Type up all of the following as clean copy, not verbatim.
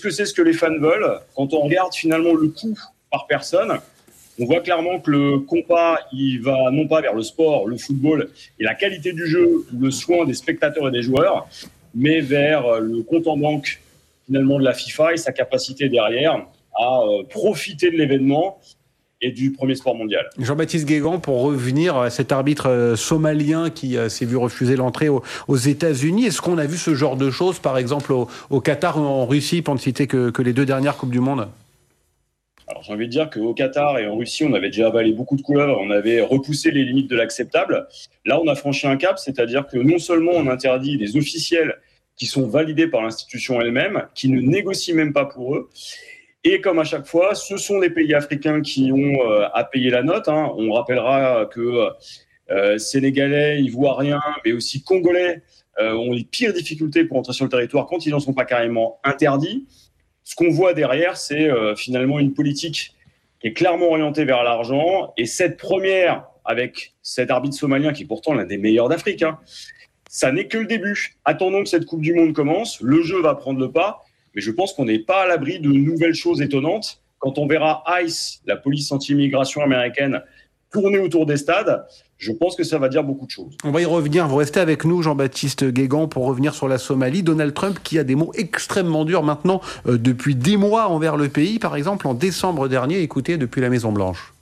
que c'est ce que les fans veulent? Quand on regarde finalement le coût par personne, on voit clairement que le compas, il va non pas vers le sport, le football et la qualité du jeu ou le soin des spectateurs et des joueurs, mais vers le compte en banque finalement de la FIFA et sa capacité derrière à profiter de l'événement et du premier sport mondial. Jean-Baptiste Guégan, pour revenir à cet arbitre somalien qui s'est vu refuser l'entrée aux États-Unis, est-ce qu'on a vu ce genre de choses, par exemple au Qatar ou en Russie, pour ne citer que les 2 dernières Coupes du Monde? Alors j'ai envie de dire qu'au Qatar et en Russie, on avait déjà avalé beaucoup de couleuvres, on avait repoussé les limites de l'acceptable. Là, on a franchi un cap, c'est-à-dire que non seulement on interdit les officiels qui sont validés par l'institution elle-même, qui ne négocient même pas pour eux, et comme à chaque fois, ce sont les pays africains qui ont à payer la note. On rappellera que Sénégalais, Ivoiriens, mais aussi Congolais ont les pires difficultés pour entrer sur le territoire quand ils n'en sont pas carrément interdits. Ce qu'on voit derrière, c'est finalement une politique qui est clairement orientée vers l'argent. Et cette première, avec cet arbitre somalien qui est pourtant l'un des meilleurs d'Afrique, ça n'est que le début. Attendons que cette Coupe du Monde commence. Le jeu va prendre le pas. Mais je pense qu'on n'est pas à l'abri de nouvelles choses étonnantes. Quand on verra ICE, la police anti-immigration américaine, tourner autour des stades, je pense que ça va dire beaucoup de choses. On va y revenir. Vous restez avec nous, Jean-Baptiste Guégan, pour revenir sur la Somalie. Donald Trump qui a des mots extrêmement durs maintenant depuis des mois envers le pays. Par exemple, en décembre dernier, écoutez, depuis la Maison-Blanche.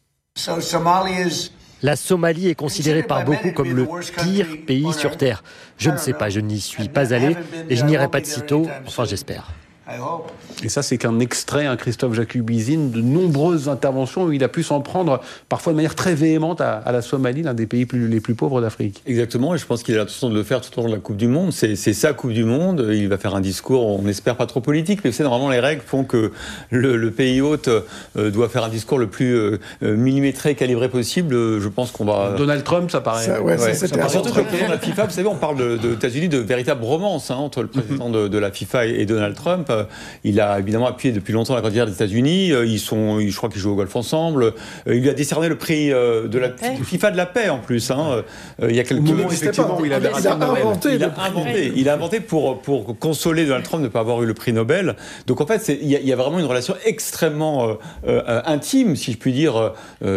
La Somalie est considérée par beaucoup comme le pire pays sur Terre. Je ne sais pas, je n'y suis pas allé et je n'irai pas de sitôt, enfin j'espère. Et ça, c'est qu'un extrait, Christophe Jacubizine, de nombreuses interventions où il a pu s'en prendre parfois de manière très véhémente à la Somalie, l'un des pays les plus pauvres d'Afrique. Exactement, et je pense qu'il a l'intention de le faire tout au long de la Coupe du Monde. C'est sa Coupe du Monde, il va faire un discours, on espère pas trop politique, mais c'est normalement les règles font que le pays hôte doit faire un discours le plus millimétré et calibré possible. Je pense qu'on va... Donald Trump, ça paraît... Surtout que le président de la FIFA, vous savez, on parle des États-Unis de véritable romance entre le président de la FIFA et Donald Trump. Il a évidemment appuyé depuis longtemps la candidature des États-Unis. Je crois qu'ils jouent au golf ensemble. Il lui a décerné le prix de la FIFA de la paix en plus. Il y a quelques moments effectivement où il a inventé pour consoler Donald Trump de ne pas avoir eu le prix Nobel. Donc en fait, il y a vraiment une relation extrêmement intime, si je puis dire,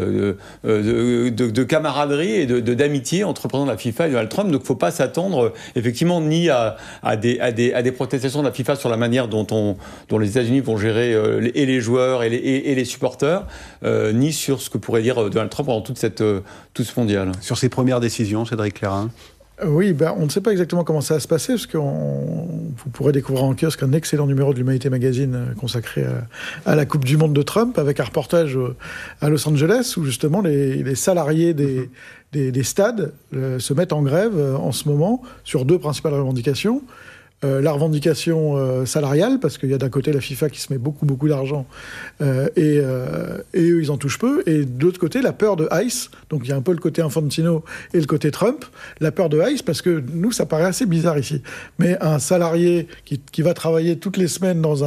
de camaraderie et d'amitié entre le président de la FIFA et Donald Trump. Donc il ne faut pas s'attendre effectivement ni à des protestations de la FIFA sur la manière dont les États-Unis vont gérer et les joueurs et les supporters, ni sur ce que pourrait dire Donald Trump pendant tout ce mondial. Sur ses premières décisions, Cédric Clarin. Oui, on ne sait pas exactement comment ça va se passer, parce que vous pourrez découvrir en kiosque un excellent numéro de l'Humanité Magazine consacré à la Coupe du Monde de Trump, avec un reportage à Los Angeles, où justement les salariés des stades se mettent en grève en ce moment sur 2 principales revendications. La revendication salariale, parce qu'il y a d'un côté la FIFA qui se met beaucoup d'argent et eux ils en touchent peu, et de l'autre côté la peur de ICE, donc il y a un peu le côté Infantino et le côté Trump, la peur de ICE, parce que nous ça paraît assez bizarre ici, mais un salarié qui va travailler toutes les semaines dans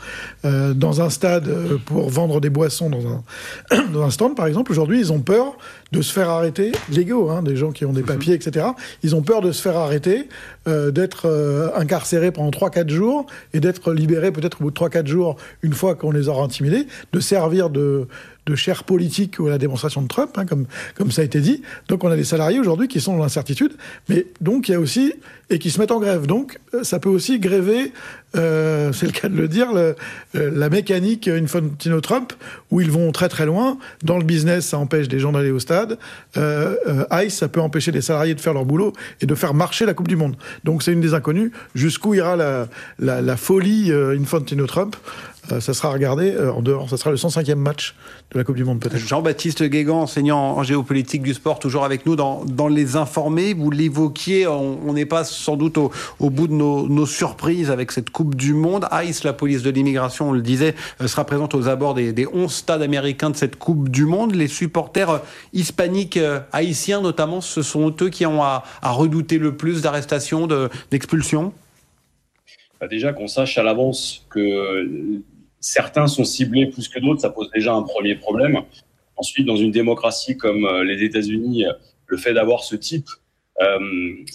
un stade pour vendre des boissons dans un stand par exemple, aujourd'hui ils ont peur de se faire arrêter, légaux, des gens qui ont des papiers, etc. Ils ont peur de se faire arrêter, d'être incarcérés pendant 3-4 jours et d'être libérés peut-être au bout de 3-4 jours, une fois qu'on les aura intimidés, de servir de chair politique à la démonstration de Trump, comme ça a été dit. Donc on a des salariés aujourd'hui qui sont dans l'incertitude, mais donc il y a aussi, et qui se mettent en grève. Donc ça peut aussi gréver, c'est le cas de le dire, la mécanique Infantino-Trump, où ils vont très très loin. Dans le business, ça empêche des gens d'aller au stade. ICE, ça peut empêcher des salariés de faire leur boulot et de faire marcher la Coupe du Monde. Donc c'est une des inconnues. Jusqu'où ira la folie Infantino-Trump? Ça sera regardé en dehors. Ça sera le 105e match de la Coupe du Monde, peut-être. Jean-Baptiste Guégan, enseignant en géopolitique du sport, toujours avec nous dans Les Informés. Vous l'évoquiez, on n'est pas sans doute au bout de nos surprises avec cette Coupe du Monde. ICE, la police de l'immigration, on le disait, sera présente aux abords des 11 stades américains de cette Coupe du Monde. Les supporters hispaniques haïtiens, notamment, ce sont eux qui ont à redouter le plus d'arrestations, d'expulsions. Déjà qu'on sache à l'avance que certains sont ciblés plus que d'autres, ça pose déjà un premier problème. Ensuite, dans une démocratie comme les États-Unis, le fait d'avoir ce type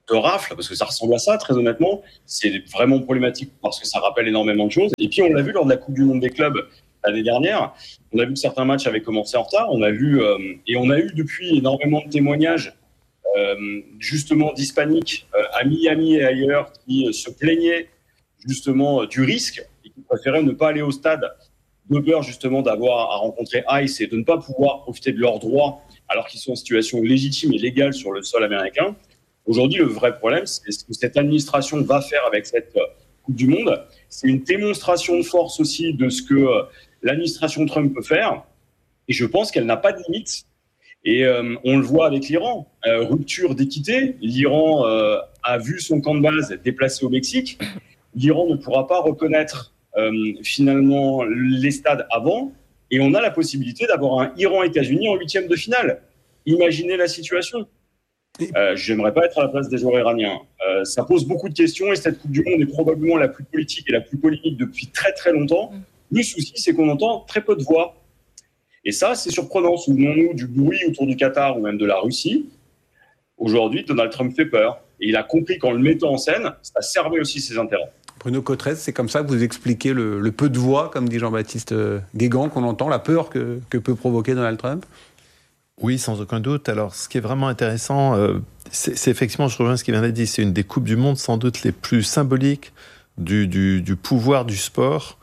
de rafle, parce que ça ressemble à ça, très honnêtement. C'est vraiment problématique parce que ça rappelle énormément de choses. Et puis, on l'a vu lors de la Coupe du Monde des clubs l'année dernière. On a vu que certains matchs avaient commencé en retard. On a vu, et on a eu depuis énormément de témoignages, justement d'hispaniques à Miami et ailleurs, qui se plaignaient justement du risque et qui préféraient ne pas aller au stade de peur justement d'avoir à rencontrer ICE et de ne pas pouvoir profiter de leurs droits alors qu'ils sont en situation légitime et légale sur le sol américain. Aujourd'hui, le vrai problème, c'est ce que cette administration va faire avec cette Coupe du Monde. C'est une démonstration de force aussi de ce que l'administration Trump peut faire. Et je pense qu'elle n'a pas de limite. Et on le voit avec l'Iran. Rupture d'équité. L'Iran a vu son camp de base déplacé au Mexique. L'Iran ne pourra pas reconnaître finalement les stades avant. Et on a la possibilité d'avoir un Iran-États-Unis en 8e de finale. Imaginez la situation. J'aimerais pas être à la place des joueurs iraniens. Ça pose beaucoup de questions et cette Coupe du Monde est probablement la plus politique et la plus polémique depuis très très longtemps. Le souci, c'est qu'on entend très peu de voix. Et ça, c'est surprenant. Souvenons-nous du bruit autour du Qatar ou même de la Russie. Aujourd'hui, Donald Trump fait peur. Et il a compris qu'en le mettant en scène, ça servait aussi ses intérêts. Bruno Cotrez, c'est comme ça que vous expliquez le peu de voix, comme dit Jean-Baptiste Guégan, qu'on entend, la peur que peut provoquer Donald Trump? Oui, sans aucun doute. Alors, ce qui est vraiment intéressant, c'est effectivement, je rejoins ce qu'il vient d'être dit, c'est une des Coupes du Monde sans doute les plus symboliques du pouvoir du sport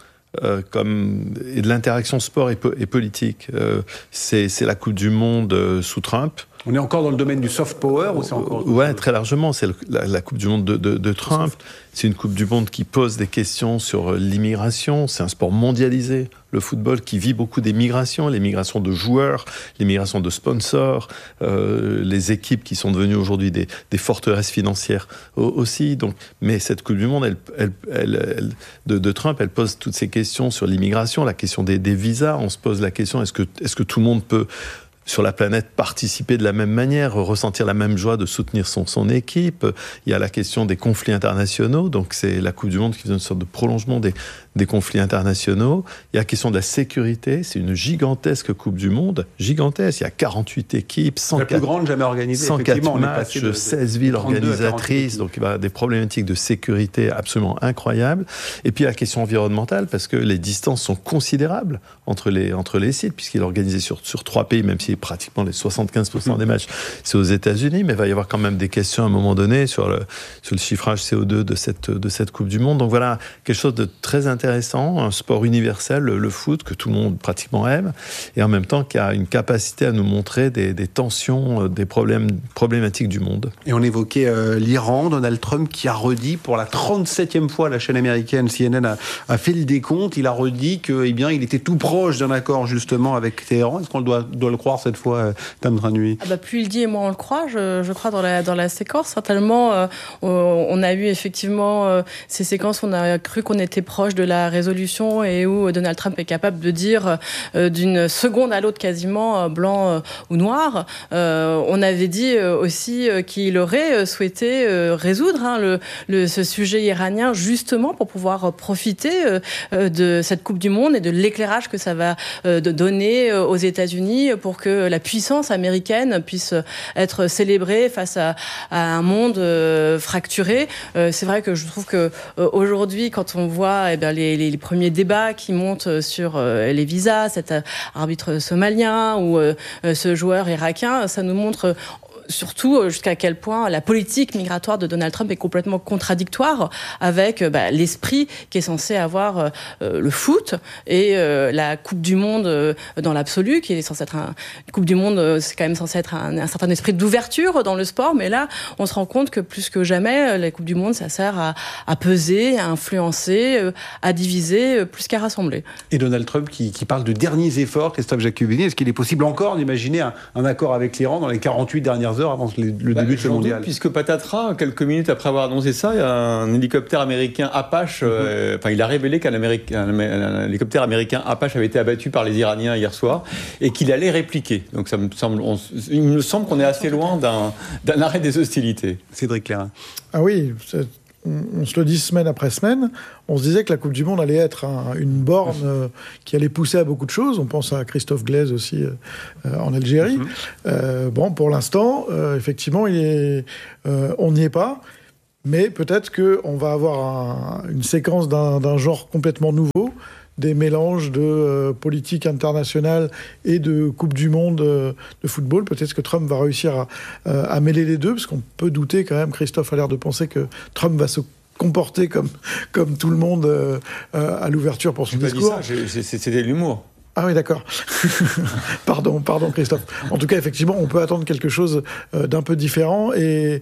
et de l'interaction sport et politique. C'est la Coupe du Monde sous Trump. On est encore dans le domaine du soft power ou c'est encore... Ouais, très largement. C'est la Coupe du Monde de Trump. C'est une Coupe du Monde qui pose des questions sur l'immigration. C'est un sport mondialisé. Le football qui vit beaucoup des migrations, les migrations de joueurs, les migrations de sponsors, les équipes qui sont devenues aujourd'hui des forteresses financières aussi. Donc, mais cette Coupe du Monde, de Trump, elle pose toutes ces questions sur l'immigration, la question des visas. On se pose la question, est-ce que tout le monde peut sur la planète participer de la même manière, ressentir la même joie de soutenir son équipe. Il y a la question des conflits internationaux, donc c'est la Coupe du Monde qui est une sorte de prolongement des conflits internationaux. Il y a la question de la sécurité, c'est une gigantesque Coupe du Monde, gigantesque, il y a 48 équipes, 104, la plus grande jamais organisée, 104 matchs, 16 villes organisatrices, donc il y a des problématiques de sécurité absolument incroyables. Et puis il y a la question environnementale, parce que les distances sont considérables entre les sites, puisqu'il est organisé sur 3 pays, même si pratiquement les 75% des matchs, c'est aux États-Unis, mais il va y avoir quand même des questions à un moment donné sur le chiffrage CO2 de cette Coupe du Monde. Donc voilà, quelque chose de très intéressant, un sport universel, le foot, que tout le monde pratiquement aime, et en même temps qui a une capacité à nous montrer des tensions, des problématiques du monde. Et on évoquait l'Iran, Donald Trump qui a redit pour la 37e fois, la chaîne américaine CNN a fait le décompte, il a redit que, eh bien, il était tout proche d'un accord justement avec Téhéran. Est-ce qu'on doit le croire cette fois, Tam Tranui? Plus il dit et moins on le croit, je crois, dans la séquence. Certainement, on a eu effectivement ces séquences où on a cru qu'on était proche de la résolution et où Donald Trump est capable de dire d'une seconde à l'autre quasiment blanc ou noir. On avait dit aussi qu'il aurait souhaité résoudre ce sujet iranien justement pour pouvoir profiter de cette Coupe du Monde et de l'éclairage que ça va donner aux États-Unis pour que la puissance américaine puisse être célébrée face à un monde fracturé. C'est vrai que je trouve que aujourd'hui, quand on voit les premiers débats qui montent sur les visas, cet arbitre somalien ou ce joueur irakien, ça nous montre surtout jusqu'à quel point la politique migratoire de Donald Trump est complètement contradictoire avec l'esprit qui est censé avoir le foot et la Coupe du Monde dans l'absolu, qui est censée être une Coupe du Monde, c'est quand même censé être un certain esprit d'ouverture dans le sport, mais là, on se rend compte que plus que jamais, la Coupe du Monde, ça sert à peser, à influencer, à diviser, plus qu'à rassembler. Et Donald Trump qui parle de derniers efforts, Christophe Jacobini, est-ce qu'il est possible encore d'imaginer un accord avec l'Iran dans les 48 dernières heures avant le début de ce mondial? Puisque patatras, quelques minutes après avoir annoncé ça, il y a un hélicoptère américain Apache, il a révélé qu'un hélicoptère américain Apache avait été abattu par les Iraniens hier soir et qu'il allait répliquer. Donc il me semble qu'on est assez loin d'un arrêt des hostilités. Cédric Clairin. Ah oui, on se le dit semaine après semaine, on se disait que la Coupe du Monde allait être une borne qui allait pousser à beaucoup de choses. On pense à Christophe Glaise aussi en Algérie. Pour l'instant, effectivement, on n'y est pas. Mais peut-être qu'on va avoir une séquence d'un genre complètement nouveau, des mélanges de politique internationale et de Coupe du Monde de football. Peut-être que Trump va réussir à mêler les deux, parce qu'on peut douter quand même, Christophe a l'air de penser que Trump va se comporter comme tout le monde à l'ouverture pour son discours. J'ai pas dit ça, c'est de l'humour. Ah oui, d'accord. Pardon, Christophe. En tout cas, effectivement, on peut attendre quelque chose d'un peu différent et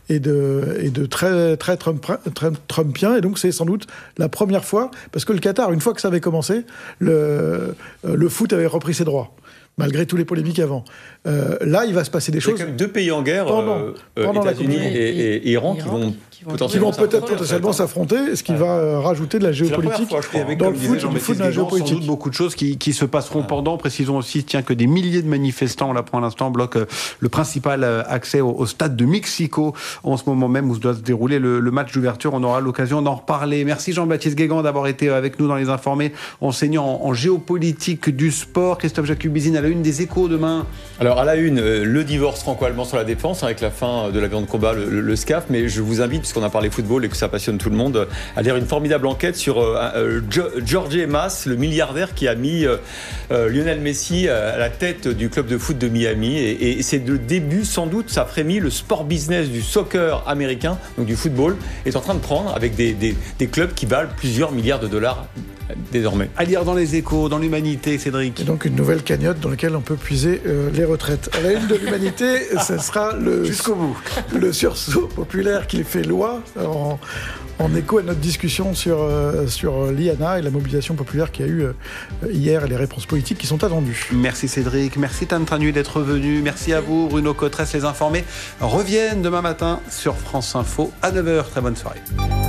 de très, très trumpien. Et donc, c'est sans doute la première fois, parce que le Qatar, une fois que ça avait commencé, le foot avait repris ses droits, malgré tous les polémiques avant. Là, il va se passer des choses. Il y a quand même deux pays en guerre, pendant États-Unis et Iran, qui vont peut-être potentiellement s'affronter, ce qui va rajouter de la géopolitique dans le foot, de la géopolitique. Sans doute beaucoup de choses qui se passeront pendant. Précisons aussi que des milliers de manifestants, là pour l'instant, bloquent le principal accès au stade de Mexico en ce moment même où se doit se dérouler le match d'ouverture. On aura l'occasion d'en reparler. Merci Jean-Baptiste Guégan d'avoir été avec nous dans Les Informés, enseignant en géopolitique du sport. Christophe Jacubizine à la une des Échos demain. Alors à la une, le divorce franco-allemand sur la défense avec la fin de l'avion de combat, le SCAF. Mais je vous invite, puisqu'on a parlé football et que ça passionne tout le monde, à lire une formidable enquête sur Jorge Mas, le milliardaire qui a mis Lionel Messi à la tête du club de foot de Miami. Et c'est le début, sans doute, ça frémit, le sport business du soccer américain, donc du football, est en train de prendre avec des clubs qui valent plusieurs milliards de dollars désormais. À lire dans les Échos, dans l'Humanité, Cédric. Et donc une nouvelle cagnotte dans laquelle on peut puiser les retraites. À la une de l'Humanité, ce sera jusqu'au bout. Le sursaut populaire qui fait loi en écho à notre discussion sur l'IANA et la mobilisation populaire qu'il y a eu hier et les réponses politiques qui sont attendues. Merci Cédric, merci Tan Tran Nui d'être venu, merci à vous. Bruno Cotresse, Les Informés reviennent demain matin sur France Info à 9h. Très bonne soirée.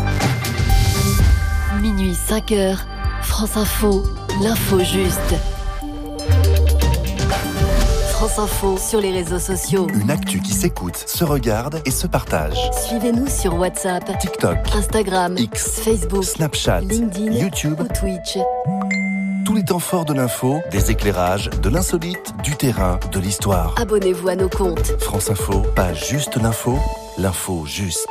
Minuit 5h, France Info, l'info juste. France Info sur les réseaux sociaux. Une actu qui s'écoute, se regarde et se partage. Suivez-nous sur WhatsApp, TikTok, Instagram, X, Facebook, Snapchat, LinkedIn, YouTube ou Twitch. Tous les temps forts de l'info, des éclairages, de l'insolite, du terrain, de l'histoire. Abonnez-vous à nos comptes. France Info, pas juste l'info juste.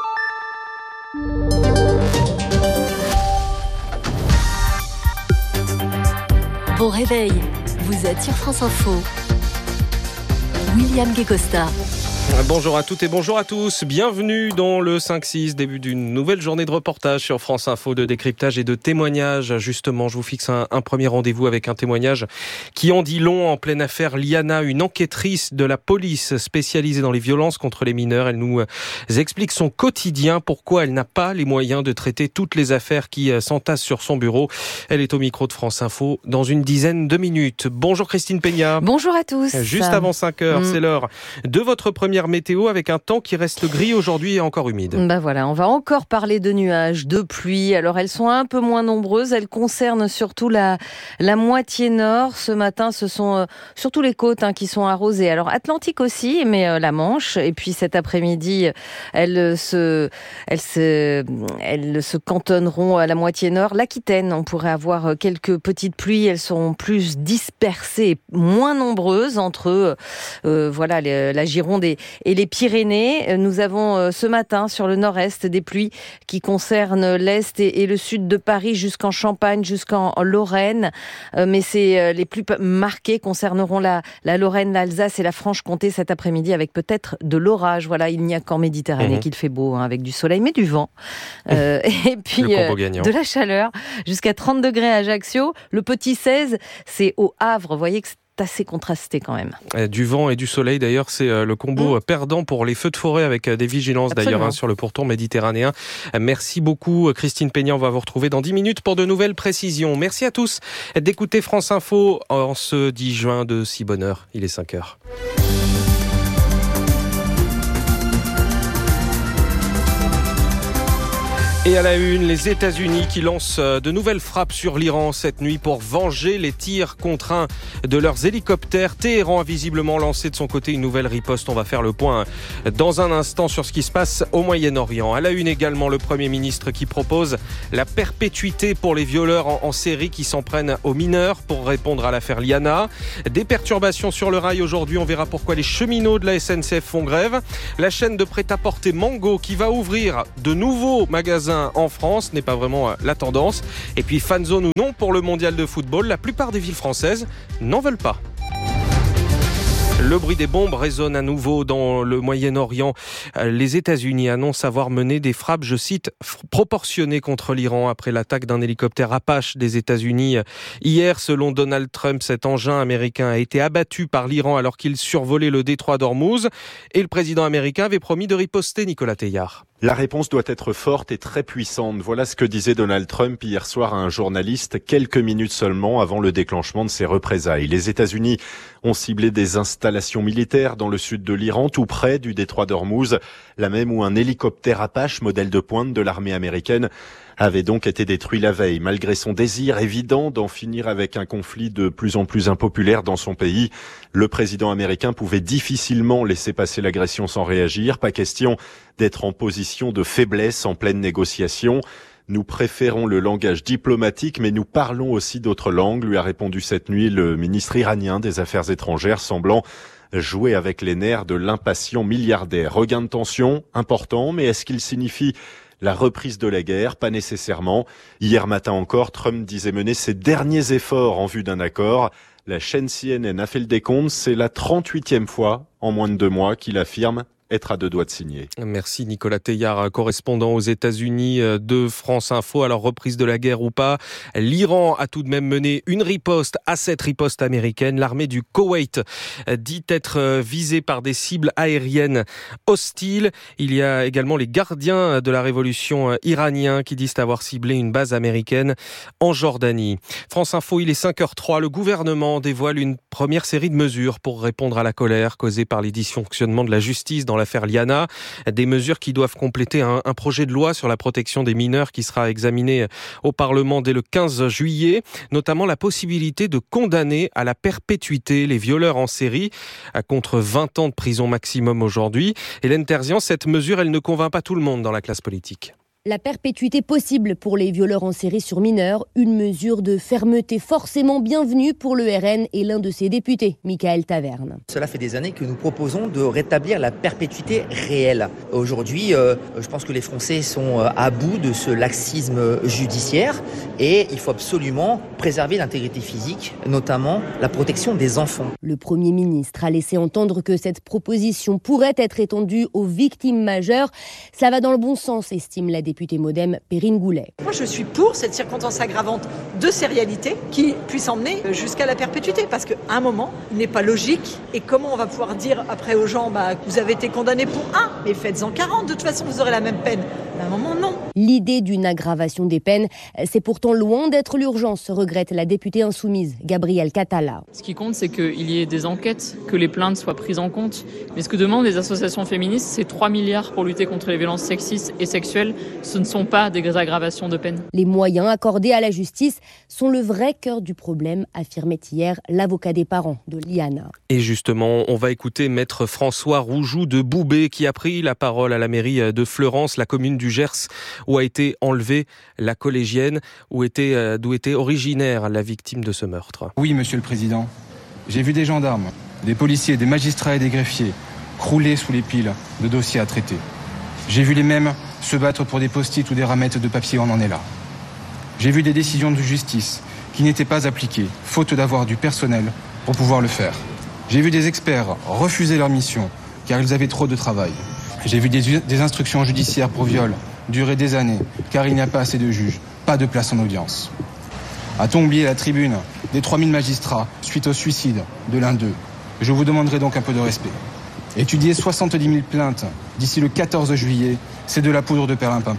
Bon réveil, vous êtes sur France Info. William Guécosta. Bonjour à toutes et bonjour à tous. Bienvenue dans le 5-6, début d'une nouvelle journée de reportage sur France Info, de décryptage et de témoignages. Justement, je vous fixe un premier rendez-vous avec un témoignage qui en dit long en pleine affaire Liana, une enquêtrice de la police spécialisée dans les violences contre les mineurs. Elle nous explique son quotidien, pourquoi elle n'a pas les moyens de traiter toutes les affaires qui s'entassent sur son bureau. Elle est au micro de France Info dans une dizaine de minutes. Bonjour Christine Peña. Bonjour à tous. Juste avant 5h, c'est l'heure de votre première météo avec un temps qui reste gris aujourd'hui et encore humide. Voilà, on va encore parler de nuages, de pluie. Alors elles sont un peu moins nombreuses, elles concernent surtout la moitié nord. Ce matin, ce sont surtout les côtes qui sont arrosées. Alors Atlantique aussi, mais la Manche. Et puis cet après-midi, elles se cantonneront à la moitié nord. L'Aquitaine, on pourrait avoir quelques petites pluies. Elles sont plus dispersées, moins nombreuses entre la Gironde et les Pyrénées. Nous avons ce matin sur le nord-est des pluies qui concernent l'est et le sud de Paris jusqu'en Champagne, jusqu'en Lorraine. Mais les plus marquées concerneront la Lorraine, l'Alsace et la Franche-Comté cet après-midi avec peut-être de l'orage. Voilà, il n'y a qu'en Méditerranée qu'il fait beau, avec du soleil mais du vent. Et puis de la chaleur jusqu'à 30 degrés à Ajaccio. Le petit 16, c'est au Havre. Vous voyez que c'est assez contrasté quand même. Du vent et du soleil d'ailleurs, c'est le combo perdant pour les feux de forêt avec des vigilances d'ailleurs sur le pourtour méditerranéen. Merci beaucoup Christine Peña, on va vous retrouver dans 10 minutes pour de nouvelles précisions. Merci à tous d'écouter France Info en ce 10 juin de si bonne heure. Il est 5h. Et à la une, les États-Unis qui lancent de nouvelles frappes sur l'Iran cette nuit pour venger les tirs contre un de leurs hélicoptères. Téhéran a visiblement lancé de son côté une nouvelle riposte. On va faire le point dans un instant sur ce qui se passe au Moyen-Orient. À la une également, le Premier ministre qui propose la perpétuité pour les violeurs en série qui s'en prennent aux mineurs pour répondre à l'affaire Liana. Des perturbations sur le rail aujourd'hui. On verra pourquoi les cheminots de la SNCF font grève. La chaîne de prêt-à-porter Mango qui va ouvrir de nouveaux magasins en France n'est pas vraiment la tendance. Et puis fanzone ou non pour le mondial de football, la plupart des villes françaises n'en veulent pas. Le bruit des bombes résonne à nouveau dans le Moyen-Orient. Les États-Unis annoncent avoir mené des frappes, je cite, proportionnées contre l'Iran après l'attaque d'un hélicoptère Apache des États-Unis. Hier, selon Donald Trump, cet engin américain a été abattu par l'Iran alors qu'il survolait le détroit d'Ormuz. Et le président américain avait promis de riposter, Nicolas Teillard. La réponse doit être forte et très puissante. Voilà ce que disait Donald Trump hier soir à un journaliste, quelques minutes seulement avant le déclenchement de ses représailles. Les États-Unis ont ciblé des installations militaires dans le sud de l'Iran, tout près du détroit d'Ormuz, la même où un hélicoptère Apache, modèle de pointe de l'armée américaine, avait donc été détruit la veille. Malgré son désir évident d'en finir avec un conflit de plus en plus impopulaire dans son pays, le président américain pouvait difficilement laisser passer l'agression sans réagir. Pas question d'être en position de faiblesse en pleine négociation. Nous préférons le langage diplomatique, mais nous parlons aussi d'autres langues, lui a répondu cette nuit le ministre iranien des Affaires étrangères, semblant jouer avec les nerfs de l'impatient milliardaire. Regain de tension important, mais est-ce qu'il signifie la reprise de la guerre? Pas nécessairement. Hier matin encore, Trump disait mener ses derniers efforts en vue d'un accord. La chaîne CNN a fait le décompte, c'est la 38e fois en moins de 2 mois qu'il affirme être à 2 doigts de signer. Merci Nicolas Teillard, correspondant aux États-Unis de France Info. Alors reprise de la guerre ou pas, l'Iran a tout de même mené une riposte à cette riposte américaine. L'armée du Koweït dit être visée par des cibles aériennes hostiles. Il y a également les gardiens de la révolution iraniens qui disent avoir ciblé une base américaine en Jordanie. France Info, il est 5h03. Le gouvernement dévoile une première série de mesures pour répondre à la colère causée par les dysfonctionnements de la justice dans l'affaire Liana. Des mesures qui doivent compléter un projet de loi sur la protection des mineurs qui sera examiné au Parlement dès le 15 juillet. Notamment la possibilité de condamner à la perpétuité les violeurs en série contre 20 ans de prison maximum aujourd'hui. Hélène Terzian, cette mesure, elle ne convainc pas tout le monde dans la classe politique. La perpétuité possible pour les violeurs en série sur mineurs, une mesure de fermeté forcément bienvenue pour le RN et l'un de ses députés, Michael Taverne. Cela fait des années que nous proposons de rétablir la perpétuité réelle. Aujourd'hui, je pense que les Français sont à bout de ce laxisme judiciaire et il faut absolument préserver l'intégrité physique, notamment la protection des enfants. Le Premier ministre a laissé entendre que cette proposition pourrait être étendue aux victimes majeures. Ça va dans le bon sens, estime la députée Modem Perrine Goulet. Moi, je suis pour cette circonstance aggravante de sérialité qui puisse emmener jusqu'à la perpétuité. Parce qu'à un moment, il n'est pas logique. Et comment on va pouvoir dire après aux gens, vous avez été condamné pour 1, mais faites-en 40. De toute façon, vous aurez la même peine. À un moment, non. L'idée d'une aggravation des peines, c'est pourtant loin d'être l'urgence, regrette la députée insoumise, Gabrielle Catala. Ce qui compte, c'est qu'il y ait des enquêtes, que les plaintes soient prises en compte. Mais ce que demandent les associations féministes, c'est 3 milliards pour lutter contre les violences sexistes et sexuelles. Ce ne sont pas des aggravations de peine. Les moyens accordés à la justice sont le vrai cœur du problème, affirmait hier l'avocat des parents de Liana. Et justement, on va écouter maître François Roujoux de Boubé qui a pris la parole à la mairie de Fleurance, la commune du Gers, où a été enlevée la collégienne, d'où était originaire la victime de ce meurtre. Oui, monsieur le président, j'ai vu des gendarmes, des policiers, des magistrats et des greffiers crouler sous les piles de dossiers à traiter. J'ai vu les mêmes se battre pour des post-it ou des ramettes de papier, on en est là. J'ai vu des décisions de justice qui n'étaient pas appliquées, faute d'avoir du personnel pour pouvoir le faire. J'ai vu des experts refuser leur mission car ils avaient trop de travail. J'ai vu des instructions judiciaires pour viol durer des années car il n'y a pas assez de juges, pas de place en audience. A-t-on oublié la tribune des 3000 magistrats suite au suicide de l'un d'eux? Je vous demanderai donc un peu de respect. Étudier 70 000 plaintes d'ici le 14 juillet, c'est de la poudre de perlimpinpin.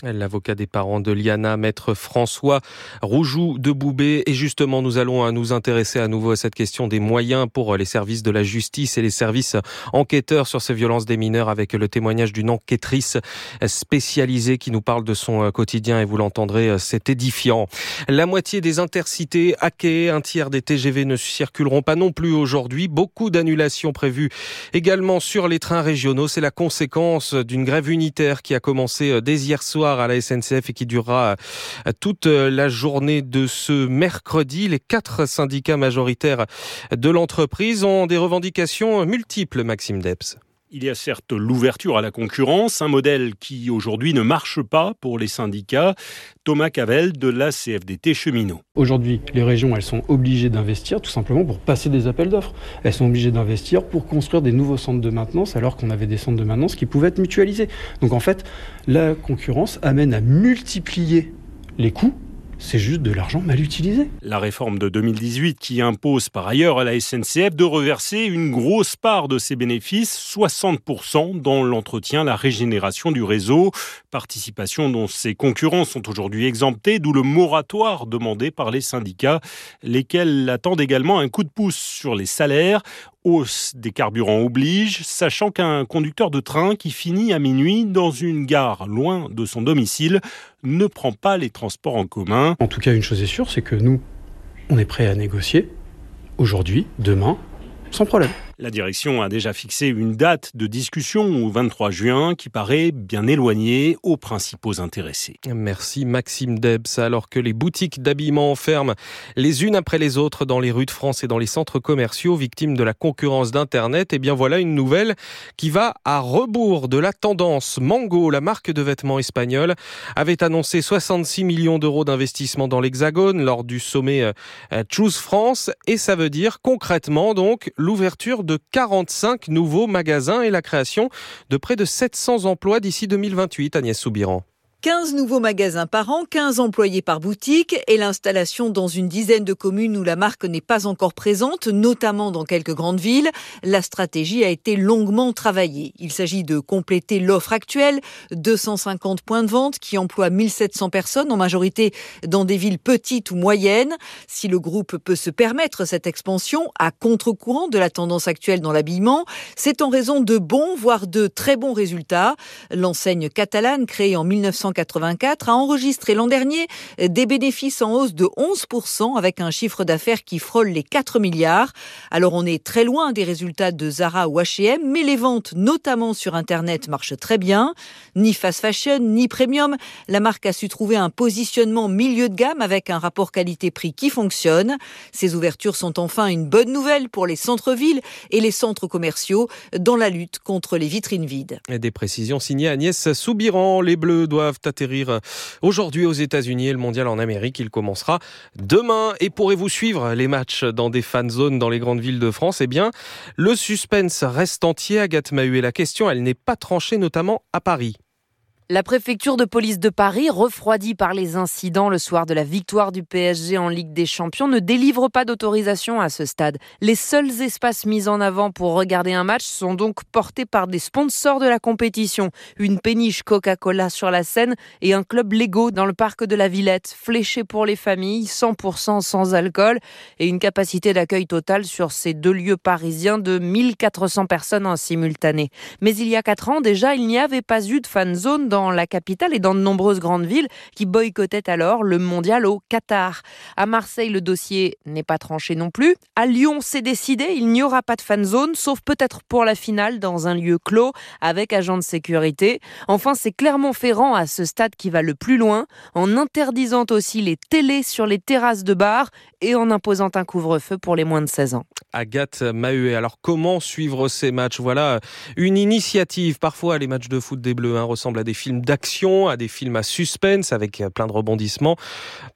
L'avocat des parents de Liana, maître François Roujoux de Boubé. Et justement, nous allons nous intéresser à nouveau à cette question des moyens pour les services de la justice et les services enquêteurs sur ces violences des mineurs, avec le témoignage d'une enquêtrice spécialisée qui nous parle de son quotidien, et vous l'entendrez, c'est édifiant. La moitié des intercités hackées, un tiers des TGV ne circuleront pas non plus aujourd'hui. Beaucoup d'annulations prévues également sur les trains régionaux. C'est la conséquence d'une grève unitaire qui a commencé dès hier soir à la SNCF et qui durera toute la journée de ce mercredi. Les 4 syndicats majoritaires de l'entreprise ont des revendications multiples, Maxime Debs. Il y a certes l'ouverture à la concurrence, un modèle qui aujourd'hui ne marche pas pour les syndicats. Thomas Cavelle de la CFDT Cheminots. Aujourd'hui, les régions, elles sont obligées d'investir tout simplement pour passer des appels d'offres. Elles sont obligées d'investir pour construire des nouveaux centres de maintenance alors qu'on avait des centres de maintenance qui pouvaient être mutualisés. Donc en fait, la concurrence amène à multiplier les coûts. C'est juste de l'argent mal utilisé. La réforme de 2018 qui impose par ailleurs à la SNCF de reverser une grosse part de ses bénéfices, 60% dans l'entretien, la régénération du réseau. Participation dont ses concurrents sont aujourd'hui exemptés, d'où le moratoire demandé par les syndicats, lesquels attendent également un coup de pouce sur les salaires. Hausse des carburants oblige, sachant qu'un conducteur de train qui finit à minuit dans une gare loin de son domicile ne prend pas les transports en commun. En tout cas, une chose est sûre, c'est que nous, on est prêts à négocier aujourd'hui, demain, sans problème. La direction a déjà fixé une date de discussion au 23 juin qui paraît bien éloignée aux principaux intéressés. Merci Maxime Debs. Alors que les boutiques d'habillement ferment les unes après les autres dans les rues de France et dans les centres commerciaux victimes de la concurrence d'Internet, et bien voilà une nouvelle qui va à rebours de la tendance. Mango, la marque de vêtements espagnole, avait annoncé 66 millions d'euros d'investissement dans l'Hexagone lors du sommet Choose France, et ça veut dire concrètement donc l'ouverture de 45 nouveaux magasins et la création de près de 700 emplois d'ici 2028, Agnès Soubiran. 15 nouveaux magasins par an, 15 employés par boutique et l'installation dans une dizaine de communes où la marque n'est pas encore présente, notamment dans quelques grandes villes. La stratégie a été longuement travaillée. Il s'agit de compléter l'offre actuelle, 250 points de vente qui emploient 1700 personnes, en majorité dans des villes petites ou moyennes. Si le groupe peut se permettre cette expansion à contre-courant de la tendance actuelle dans l'habillement, c'est en raison de bons, voire de très bons résultats. L'enseigne catalane, créée en 1984, a enregistré l'an dernier des bénéfices en hausse de 11% avec un chiffre d'affaires qui frôle les 4 milliards. Alors on est très loin des résultats de Zara ou H&M, mais les ventes, notamment sur Internet, marchent très bien. Ni fast fashion, ni premium, la marque a su trouver un positionnement milieu de gamme avec un rapport qualité-prix qui fonctionne. Ces ouvertures sont enfin une bonne nouvelle pour les centres-villes et les centres commerciaux dans la lutte contre les vitrines vides. Et des précisions signées Agnès Soubiran. Les Bleus doivent atterrir aujourd'hui aux États-Unis et le mondial en Amérique, il commencera demain. Et pourrez-vous suivre les matchs dans des fan zones dans les grandes villes de France? Eh bien, le suspense reste entier. Agathe Mahut, et la question, elle n'est pas tranchée, notamment à Paris. La préfecture de police de Paris, refroidie par les incidents le soir de la victoire du PSG en Ligue des Champions, ne délivre pas d'autorisation à ce stade. Les seuls espaces mis en avant pour regarder un match sont donc portés par des sponsors de la compétition. Une péniche Coca-Cola sur la Seine et un club Lego dans le parc de la Villette, fléché pour les familles, 100% sans alcool et une capacité d'accueil totale sur ces deux lieux parisiens de 1400 personnes en simultané. Mais il y a 4 ans déjà, il n'y avait pas eu de fan zone dans la capitale et dans de nombreuses grandes villes qui boycottaient alors le mondial au Qatar. À Marseille, le dossier n'est pas tranché non plus. À Lyon, c'est décidé, il n'y aura pas de fan zone, sauf peut-être pour la finale dans un lieu clos avec agents de sécurité. Enfin, c'est Clermont-Ferrand à ce stade qui va le plus loin, en interdisant aussi les télés sur les terrasses de bars et en imposant un couvre-feu pour les moins de 16 ans. Agathe Mahut, alors comment suivre ces matchs? Voilà une initiative. Parfois, les matchs de foot des Bleus ressemblent à des films d'action, à des films à suspense avec plein de rebondissements.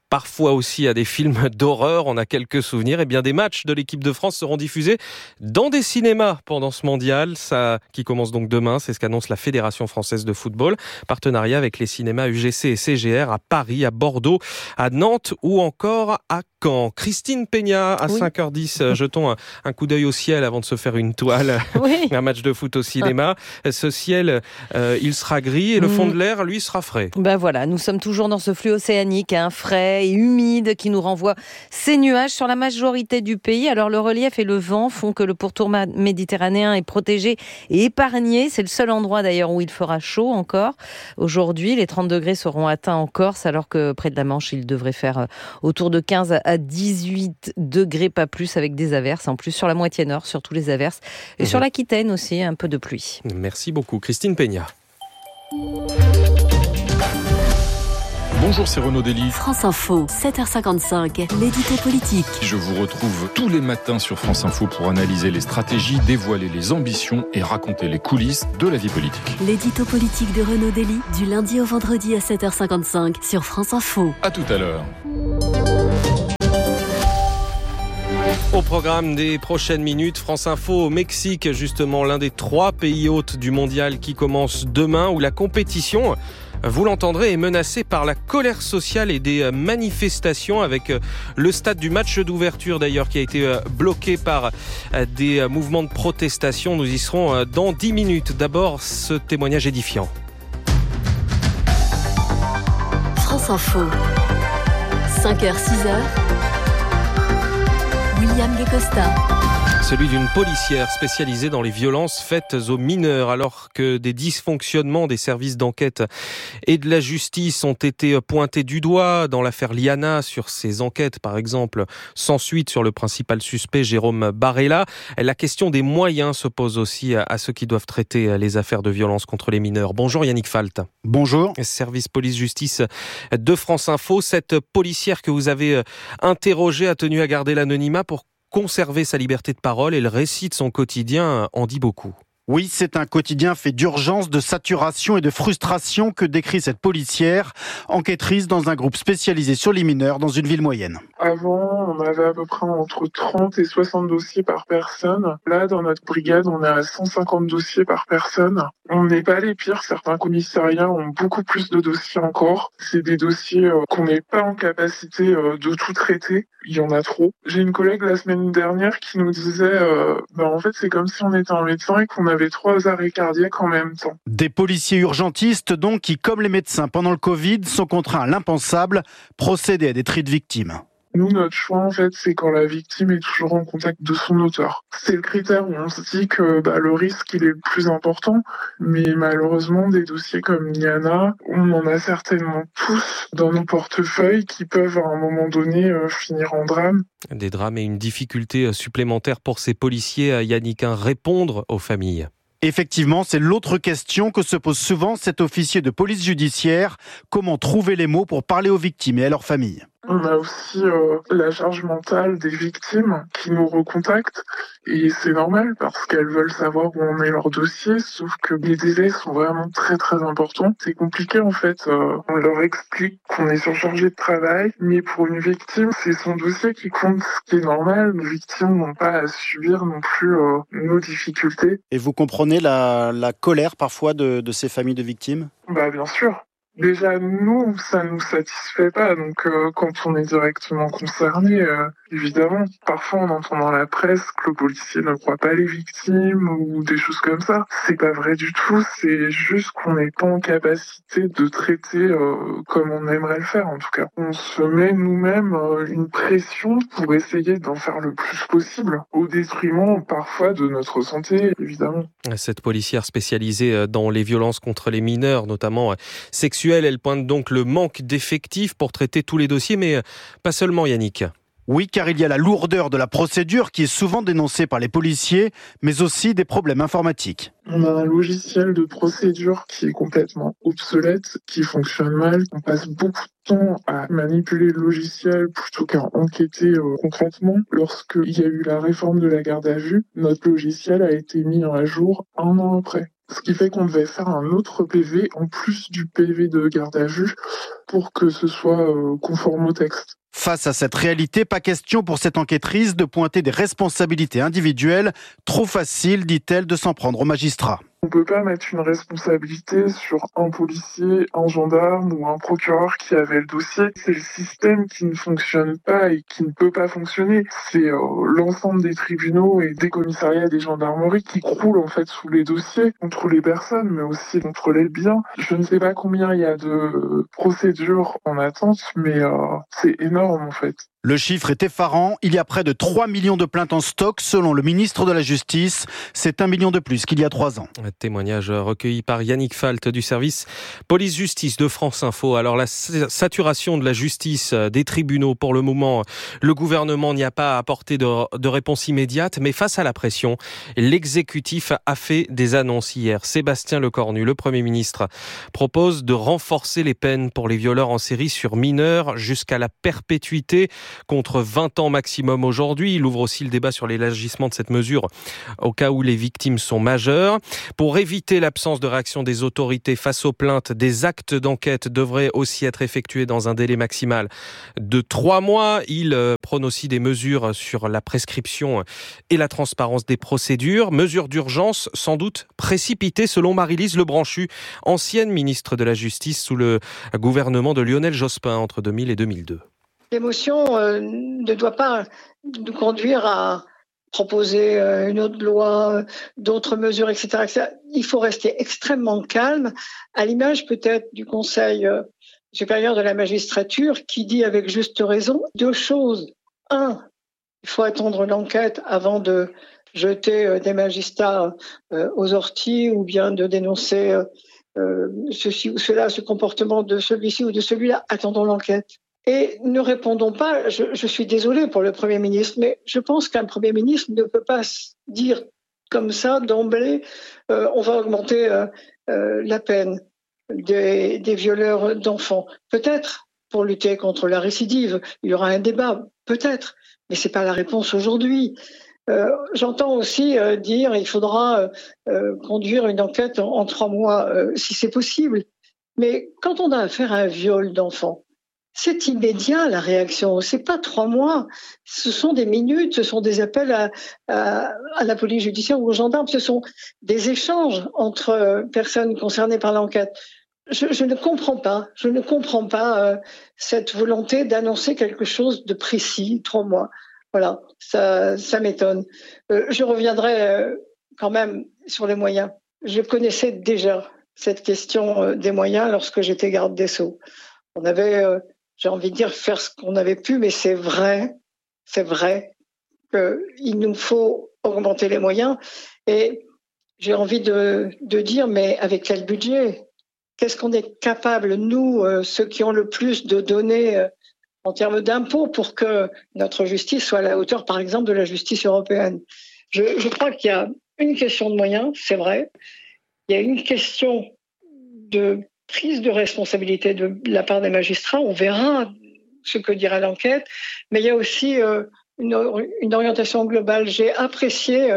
parfois aussi à des films d'horreur. On a quelques souvenirs. Eh bien, des matchs de l'équipe de France seront diffusés dans des cinémas pendant ce mondial. Ça, qui commence donc demain. C'est ce qu'annonce la Fédération française de football. Partenariat avec les cinémas UGC et CGR à Paris, à Bordeaux, à Nantes ou encore à Caen. Christine Peña, à 5h10, jetons un coup d'œil au ciel avant de se faire une toile. Oui. Un match de foot au cinéma. Ce ciel, il sera gris et le fond de l'air, lui, sera frais. Ben voilà, nous sommes toujours dans ce flux océanique, frais et humide, qui nous renvoie ces nuages sur la majorité du pays. Alors le relief et le vent font que le pourtour méditerranéen est protégé et épargné. C'est le seul endroit d'ailleurs où il fera chaud encore. Aujourd'hui, les 30 degrés seront atteints en Corse, alors que près de la Manche, il devrait faire autour de 15 à 18 degrés, pas plus, avec des averses. En plus, sur la moitié nord, surtout les averses. Et sur l'Aquitaine aussi, un peu de pluie. Merci beaucoup, Christine Peña. Bonjour, c'est Renaud Dely. France Info, 7h55, l'édito politique. Je vous retrouve tous les matins sur France Info pour analyser les stratégies, dévoiler les ambitions et raconter les coulisses de la vie politique. L'édito politique de Renaud Dely, du lundi au vendredi à 7h55 sur France Info. À tout à l'heure. Au programme des prochaines minutes, France Info au Mexique, justement l'un des 3 pays hôtes du mondial qui commence demain, où la compétition, vous l'entendrez, est menacée par la colère sociale et des manifestations, avec le stade du match d'ouverture d'ailleurs qui a été bloqué par des mouvements de protestation. Nous y serons dans 10 minutes. D'abord, ce témoignage édifiant. France Info, 5h, 6h. William Guécosta. Celui d'une policière spécialisée dans les violences faites aux mineurs, alors que des dysfonctionnements des services d'enquête et de la justice ont été pointés du doigt dans l'affaire Liana. Sur ces enquêtes, par exemple, sans suite sur le principal suspect, Jérôme Barella. La question des moyens se pose aussi à ceux qui doivent traiter les affaires de violence contre les mineurs. Bonjour Yannick Falt. Bonjour. Service police-justice de France Info. Cette policière que vous avez interrogée a tenu à garder l'anonymat pour conserver sa liberté de parole, et le récit de son quotidien en dit beaucoup. Oui, c'est un quotidien fait d'urgence, de saturation et de frustration que décrit cette policière, enquêtrice dans un groupe spécialisé sur les mineurs dans une ville moyenne. Avant, on avait à peu près entre 30 et 60 dossiers par personne. Là, dans notre brigade, on est à 150 dossiers par personne. On n'est pas les pires. Certains commissariats ont beaucoup plus de dossiers encore. C'est des dossiers qu'on n'est pas en capacité de tout traiter. Il y en a trop. J'ai une collègue la semaine dernière qui nous disait en fait, c'est comme si on était un médecin et qu'on avait 3 arrêts cardiaques en même temps. Des policiers urgentistes, donc, qui, comme les médecins pendant le Covid, sont contraints à l'impensable, procéder à des tris de victimes. Nous, notre choix, en fait, c'est quand la victime est toujours en contact de son auteur. C'est le critère où on se dit que le risque, il est le plus important. Mais malheureusement, des dossiers comme Liana, on en a certainement tous dans nos portefeuilles qui peuvent, à un moment donné, finir en drame. Des drames et une difficulté supplémentaire pour ces policiers, Yannick, répondre aux familles. Effectivement, c'est l'autre question que se pose souvent cet officier de police judiciaire. Comment trouver les mots pour parler aux victimes et à leurs familles ? On a aussi la charge mentale des victimes qui nous recontactent, et c'est normal parce qu'elles veulent savoir où en est leur dossier, sauf que les délais sont vraiment très très importants. C'est compliqué en fait, on leur explique qu'on est surchargé de travail, mais pour une victime, c'est son dossier qui compte, ce qui est normal. Les victimes n'ont pas à subir non plus nos difficultés. Et vous comprenez la colère parfois de ces familles de victimes ? Bien sûr. Déjà, nous, ça nous satisfait pas. Donc, quand on est directement concerné, évidemment, parfois on entend dans la presse que le policier ne croit pas les victimes ou des choses comme ça. C'est pas vrai du tout. C'est juste qu'on n'est pas en capacité de traiter comme on aimerait le faire, en tout cas. On se met nous-mêmes une pression pour essayer d'en faire le plus possible, au détriment parfois de notre santé, évidemment. Cette policière spécialisée dans les violences contre les mineurs, notamment sexuelles, elle pointe donc le manque d'effectifs pour traiter tous les dossiers, mais pas seulement, Yannick. Oui, car il y a la lourdeur de la procédure qui est souvent dénoncée par les policiers, mais aussi des problèmes informatiques. On a un logiciel de procédure qui est complètement obsolète, qui fonctionne mal. On passe beaucoup de temps à manipuler le logiciel plutôt qu'à enquêter concrètement. Lorsqu'il y a eu la réforme de la garde à vue, notre logiciel a été mis à jour 1 an après. Ce qui fait qu'on devait faire un autre PV en plus du PV de garde à vue pour que ce soit conforme au texte. Face à cette réalité, pas question pour cette enquêtrice de pointer des responsabilités individuelles. Trop facile, dit-elle, de s'en prendre aux magistrats. On ne peut pas mettre une responsabilité sur un policier, un gendarme ou un procureur qui avait le dossier. C'est le système qui ne fonctionne pas et qui ne peut pas fonctionner. C'est l'ensemble des tribunaux et des commissariats et des gendarmeries qui croulent en fait sous les dossiers contre les personnes, mais aussi contre les biens. Je ne sais pas combien il y a de procédures en attente, mais c'est énorme en fait. Le chiffre est effarant. Il y a près de 3 millions de plaintes en stock, selon le ministre de la Justice. C'est 1 million de plus qu'il y a 3 ans. Un témoignage recueilli par Yannick Falt du service police-justice de France Info. Alors, la saturation de la justice, des tribunaux, pour le moment, le gouvernement n'y a pas apporté de réponse immédiate. Mais face à la pression, l'exécutif a fait des annonces hier. Sébastien Lecornu, le Premier ministre, propose de renforcer les peines pour les violeurs en série sur mineurs jusqu'à la perpétuité, contre 20 ans maximum aujourd'hui. Il ouvre aussi le débat sur l'élargissement de cette mesure au cas où les victimes sont majeures. Pour éviter l'absence de réaction des autorités face aux plaintes, des actes d'enquête devraient aussi être effectués dans un délai maximal de 3 mois. Il prône aussi des mesures sur la prescription et la transparence des procédures. Mesures d'urgence sans doute précipitées selon Marie-Lise Lebranchu, ancienne ministre de la Justice sous le gouvernement de Lionel Jospin entre 2000 et 2002. L'émotion ne doit pas nous conduire à proposer une autre loi, d'autres mesures, etc., etc. Il faut rester extrêmement calme, à l'image peut-être du Conseil supérieur de la magistrature qui dit avec juste raison 2 choses. 1, il faut attendre l'enquête avant de jeter des magistrats aux orties ou bien de dénoncer ceci ou cela, ce comportement de celui-ci ou de celui-là. Attendons l'enquête. Et ne répondons pas, je suis désolée pour le Premier ministre, mais je pense qu'un Premier ministre ne peut pas dire comme ça d'emblée on va augmenter la peine des violeurs d'enfants. Peut-être pour lutter contre la récidive, il y aura un débat, peut-être, mais c'est pas la réponse aujourd'hui. J'entends aussi dire il faudra conduire une enquête en 3 mois si c'est possible. Mais quand on a affaire à un viol d'enfant, c'est immédiat la réaction, c'est pas 3 mois, ce sont des minutes, ce sont des appels à la police judiciaire ou aux gendarmes, ce sont des échanges entre personnes concernées par l'enquête. Je ne comprends pas cette volonté d'annoncer quelque chose de précis, 3 mois. Voilà, ça m'étonne. Je reviendrai quand même sur les moyens. Je connaissais déjà cette question des moyens lorsque j'étais garde des Sceaux. On avait j'ai envie de dire faire ce qu'on avait pu, mais c'est vrai qu'il nous faut augmenter les moyens. Et j'ai envie de dire, mais avec quel budget ? Qu'est-ce qu'on est capable, nous, ceux qui ont le plus de données en termes d'impôts, pour que notre justice soit à la hauteur, par exemple, de la justice européenne ? Je crois qu'il y a une question de moyens, c'est vrai. Il y a une question de prise de responsabilité de la part des magistrats, on verra ce que dira l'enquête, mais il y a aussi une orientation globale. J'ai apprécié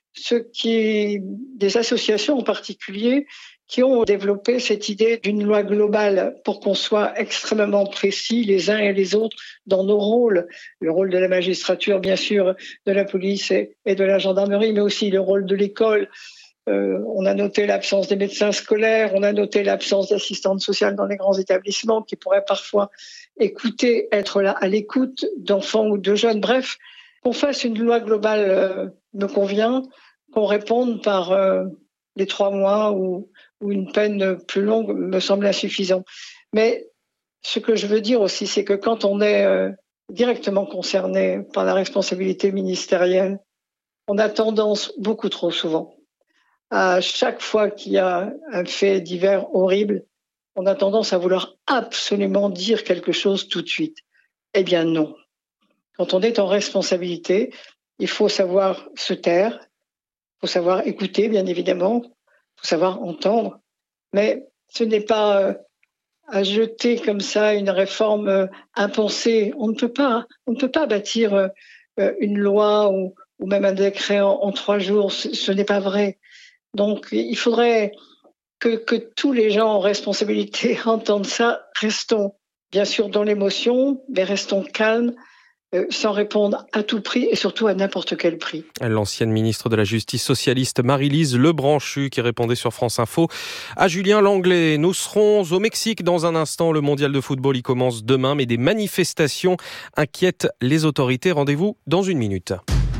des associations en particulier qui ont développé cette idée d'une loi globale pour qu'on soit extrêmement précis les uns et les autres dans nos rôles. Le rôle de la magistrature, bien sûr, de la police et de la gendarmerie, mais aussi le rôle de l'école. On a noté l'absence des médecins scolaires, on a noté l'absence d'assistantes sociales dans les grands établissements qui pourraient parfois écouter, être là à l'écoute d'enfants ou de jeunes. Bref, qu'on fasse une loi globale me convient, qu'on réponde par les 3 mois ou une peine plus longue me semble insuffisant. Mais ce que je veux dire aussi, c'est que quand on est directement concerné par la responsabilité ministérielle, on a tendance beaucoup trop souvent à chaque fois qu'il y a un fait divers horrible, on a tendance à vouloir absolument dire quelque chose tout de suite. Eh bien non. Quand on est en responsabilité, il faut savoir se taire, il faut savoir écouter, bien évidemment, il faut savoir entendre, mais ce n'est pas à jeter comme ça une réforme impensée. On ne peut pas bâtir une loi ou même un décret en 3 jours, ce n'est pas vrai. Donc, il faudrait que tous les gens en responsabilité entendent ça. Restons bien sûr dans l'émotion, mais restons calmes, sans répondre à tout prix et surtout à n'importe quel prix. L'ancienne ministre de la Justice socialiste Marie-Lise Lebranchu qui répondait sur France Info à Julien Langlais. Nous serons au Mexique dans un instant. Le mondial de football y commence demain, mais des manifestations inquiètent les autorités. Rendez-vous dans 1 minute.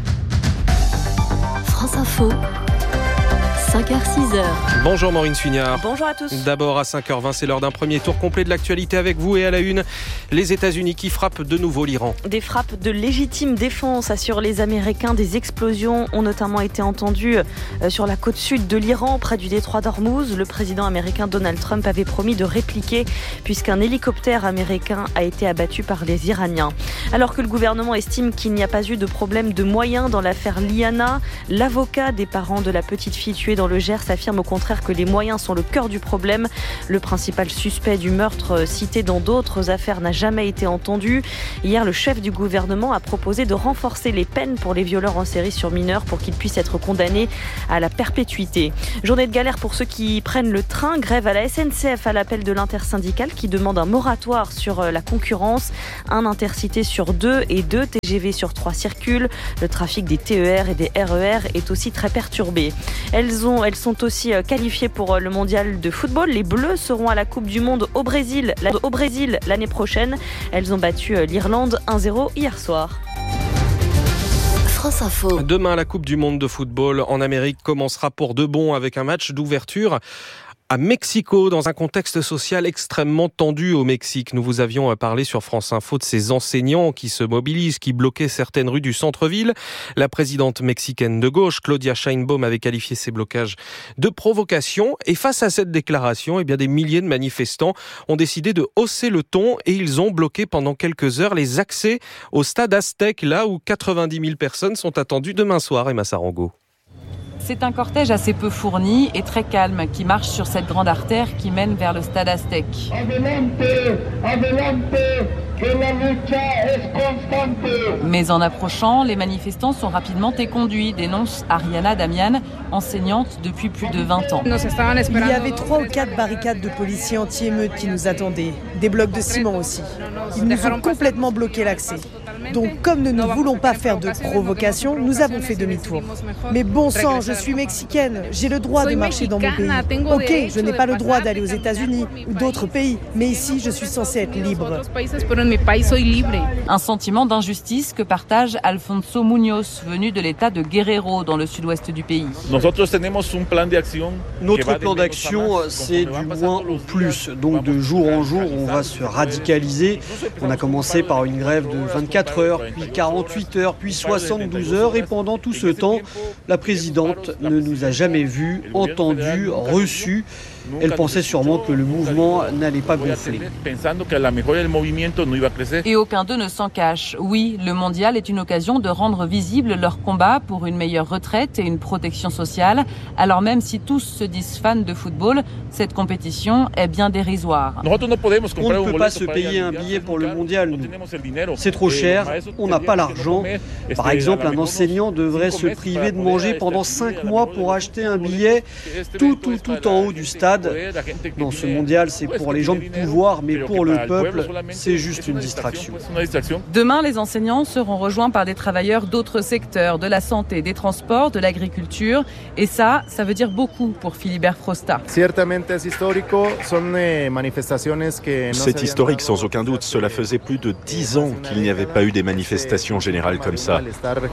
France Info. 5h-6h. Bonjour Maureen Suignard. Bonjour à tous. D'abord à 5h20, c'est l'heure d'un premier tour complet de l'actualité avec vous et à la une, les États-Unis qui frappent de nouveau l'Iran. Des frappes de légitime défense assurent les Américains. Des explosions ont notamment été entendues sur la côte sud de l'Iran, près du détroit d'Ormuz. Le président américain Donald Trump avait promis de répliquer puisqu'un hélicoptère américain a été abattu par les Iraniens. Alors que le gouvernement estime qu'il n'y a pas eu de problème de moyens dans l'affaire Liana, l'avocat des parents de la petite fille tuée dans le Gers affirme au contraire que les moyens sont le cœur du problème. Le principal suspect du meurtre cité dans d'autres affaires n'a jamais été entendu. Hier, le chef du gouvernement a proposé de renforcer les peines pour les violeurs en série sur mineurs pour qu'ils puissent être condamnés à la perpétuité. Journée de galère pour ceux qui prennent le train. Grève à la SNCF à l'appel de l'intersyndicale qui demande un moratoire sur la concurrence. Un intercité sur 2 et 2 TGV sur 3 circulent. Le trafic des TER et des RER est aussi très perturbé. Elles sont aussi qualifiées pour le mondial de football. Les Bleus seront à la Coupe du Monde au Brésil l'année prochaine. Elles ont battu l'Irlande 1-0 hier soir. France Info. Demain, la Coupe du Monde de football en Amérique commencera pour de bon avec un match d'ouverture à Mexico, dans un contexte social extrêmement tendu au Mexique. Nous vous avions parlé sur France Info de ces enseignants qui se mobilisent, qui bloquaient certaines rues du centre-ville. La présidente mexicaine de gauche, Claudia Sheinbaum, avait qualifié ces blocages de provocation. Et face à cette déclaration, eh bien, des milliers de manifestants ont décidé de hausser le ton et ils ont bloqué pendant quelques heures les accès au stade Aztec, là où 90 000 personnes sont attendues demain soir. Emma Sarango. C'est un cortège assez peu fourni et très calme qui marche sur cette grande artère qui mène vers le stade Aztec. Mais en approchant, les manifestants sont rapidement éconduits, dénonce Ariana Damian, enseignante depuis plus de 20 ans. Il y avait 3 ou 4 barricades de policiers anti-émeutes qui nous attendaient, des blocs de ciment aussi. Ils nous ont complètement bloqué l'accès. Donc comme nous ne voulons pas faire de provocation, nous avons fait demi-tour. Mais bon sang, je suis mexicaine, j'ai le droit de marcher dans mon pays. Ok, je n'ai pas le droit d'aller aux États-Unis ou d'autres pays, mais ici je suis censée être libre. Un sentiment d'injustice que partage Alfonso Muñoz, venu de l'état de Guerrero, dans le sud-ouest du pays. Notre plan d'action, c'est du moins au plus. Donc de jour en jour, on va se radicaliser. On a commencé par une grève de 24 heures, puis 48 heures, puis 72 heures. Et pendant tout ce temps, la présidente ne nous a jamais vus, entendus, reçus. Elle pensait sûrement que le mouvement n'allait pas gonfler. Et aucun d'eux ne s'en cache. Oui, le mondial est une occasion de rendre visible leur combat pour une meilleure retraite et une protection sociale. Alors même si tous se disent fans de football, cette compétition est bien dérisoire. On ne peut pas se payer un billet pour le mondial. C'est trop cher, on n'a pas l'argent. Par exemple, un enseignant devrait se priver de manger pendant 5 mois pour acheter un billet tout en haut du stade. Non, ce mondial, c'est pour les gens de pouvoir, mais pour le peuple, c'est juste une distraction. Demain, les enseignants seront rejoints par des travailleurs d'autres secteurs, de la santé, des transports, de l'agriculture. Et ça veut dire beaucoup pour Philibert Frosta. C'est historique, sans aucun doute. Cela faisait plus de 10 ans qu'il n'y avait pas eu des manifestations générales comme ça.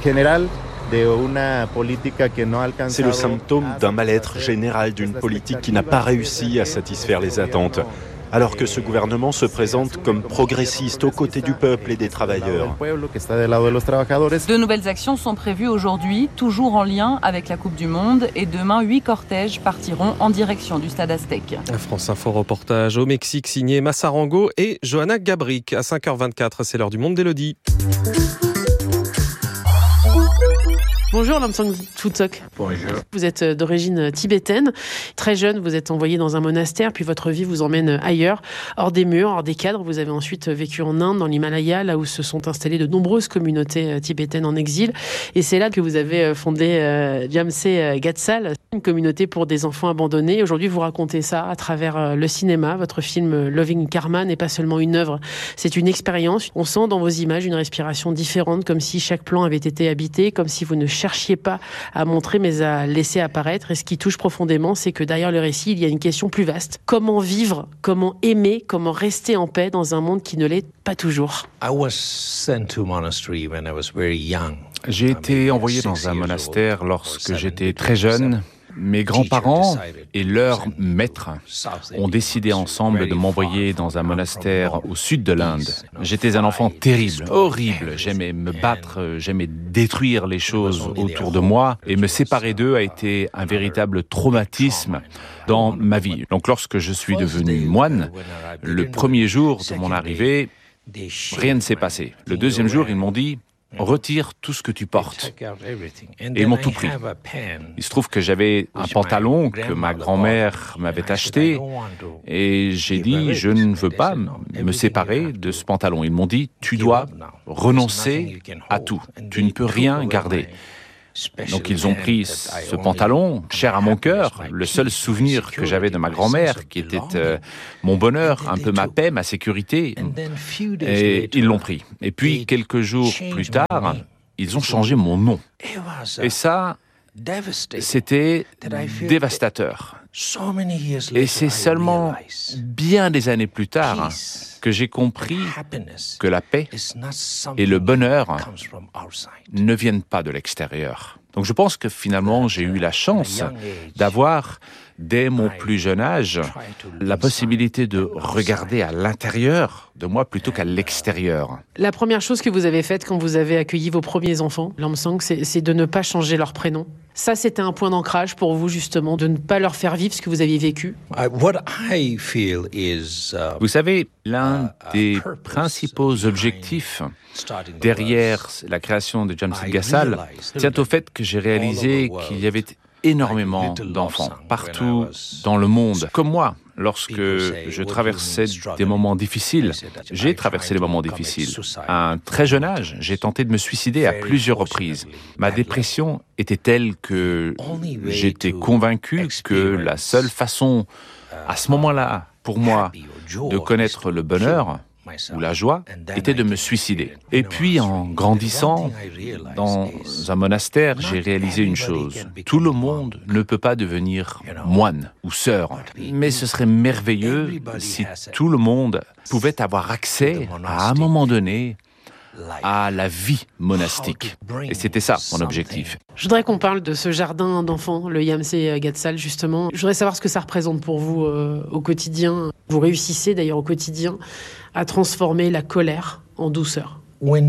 C'est le symptôme d'un mal-être général, d'une politique qui n'a pas réussi à satisfaire les attentes. Alors que ce gouvernement se présente comme progressiste aux côtés du peuple et des travailleurs. De nouvelles actions sont prévues aujourd'hui, toujours en lien avec la Coupe du Monde. Et demain, 8 cortèges partiront en direction du stade Aztec. France Info reportage au Mexique signé Massarango et Johanna Gabric. À 5h24, c'est l'heure du Monde d'Élodie. Bonjour Lomsang Tsutsok. Bonjour. Vous êtes d'origine tibétaine. Très jeune, vous êtes envoyé dans un monastère, puis votre vie vous emmène ailleurs, hors des murs, hors des cadres. Vous avez ensuite vécu en Inde, dans l'Himalaya, là où se sont installées de nombreuses communautés tibétaines en exil. Et c'est là que vous avez fondé Jamse Gatsal, une communauté pour des enfants abandonnés. Aujourd'hui, vous racontez ça à travers le cinéma. Votre film Loving Karma n'est pas seulement une œuvre, c'est une expérience. On sent dans vos images une respiration différente, comme si chaque plan avait été habité, comme si vous ne cherchiez pas à montrer, mais à laisser apparaître. Et ce qui touche profondément, c'est que derrière le récit, il y a une question plus vaste. Comment vivre, comment aimer, comment rester en paix dans un monde qui ne l'est pas toujours? J'ai été envoyé dans un monastère lorsque j'étais très jeune. Mes grands-parents et leur maître ont décidé ensemble de m'envoyer dans un monastère au sud de l'Inde. J'étais un enfant terrible, horrible. J'aimais me battre, j'aimais détruire les choses autour de moi. Et me séparer d'eux a été un véritable traumatisme dans ma vie. Donc lorsque je suis devenu moine, le premier jour de mon arrivée, rien ne s'est passé. Le deuxième jour, ils m'ont dit: retire tout ce que tu portes. Et ils m'ont tout pris. Il se trouve que j'avais un pantalon que ma grand-mère m'avait acheté et j'ai dit: je ne veux pas me séparer de ce pantalon. Ils m'ont dit: tu dois renoncer à tout. Tu ne peux rien garder. Donc ils ont pris ce pantalon, cher à mon cœur, le seul souvenir que j'avais de ma grand-mère, qui était mon bonheur, un peu ma paix, ma sécurité, et ils l'ont pris. Et puis quelques jours plus tard, ils ont changé mon nom. Et ça, c'était dévastateur. Et c'est seulement bien des années plus tard que j'ai compris que la paix et le bonheur ne viennent pas de l'extérieur. Donc je pense que finalement j'ai eu la chance d'avoir, dès mon plus jeune âge, la possibilité de regarder à l'intérieur de moi plutôt qu'à l'extérieur. La première chose que vous avez faite quand vous avez accueilli vos premiers enfants, Lomsang, c'est de ne pas changer leur prénom. Ça, c'était un point d'ancrage pour vous, justement, de ne pas leur faire vivre ce que vous aviez vécu. Vous savez, l'un des principaux objectifs derrière la création de Jamse Gatsal tient au fait que j'ai réalisé qu'il y avait énormément d'enfants partout dans le monde, comme moi. Lorsque je traversais des moments difficiles, j'ai traversé des moments difficiles. À un très jeune âge, j'ai tenté de me suicider à plusieurs reprises. Ma dépression était telle que j'étais convaincu que la seule façon, à ce moment-là, pour moi, de connaître le bonheur ou la joie, était de me suicider. Et puis, en grandissant dans un monastère, j'ai réalisé une chose. Tout le monde ne peut pas devenir moine ou sœur. Mais ce serait merveilleux si tout le monde pouvait avoir accès, à un moment donné, à la vie monastique. Et c'était ça, mon objectif. Je voudrais qu'on parle de ce jardin d'enfants, le Jamse Gatsal, justement. Je voudrais savoir ce que ça représente pour vous au quotidien. Vous réussissez d'ailleurs au quotidien à transformer la colère en douceur.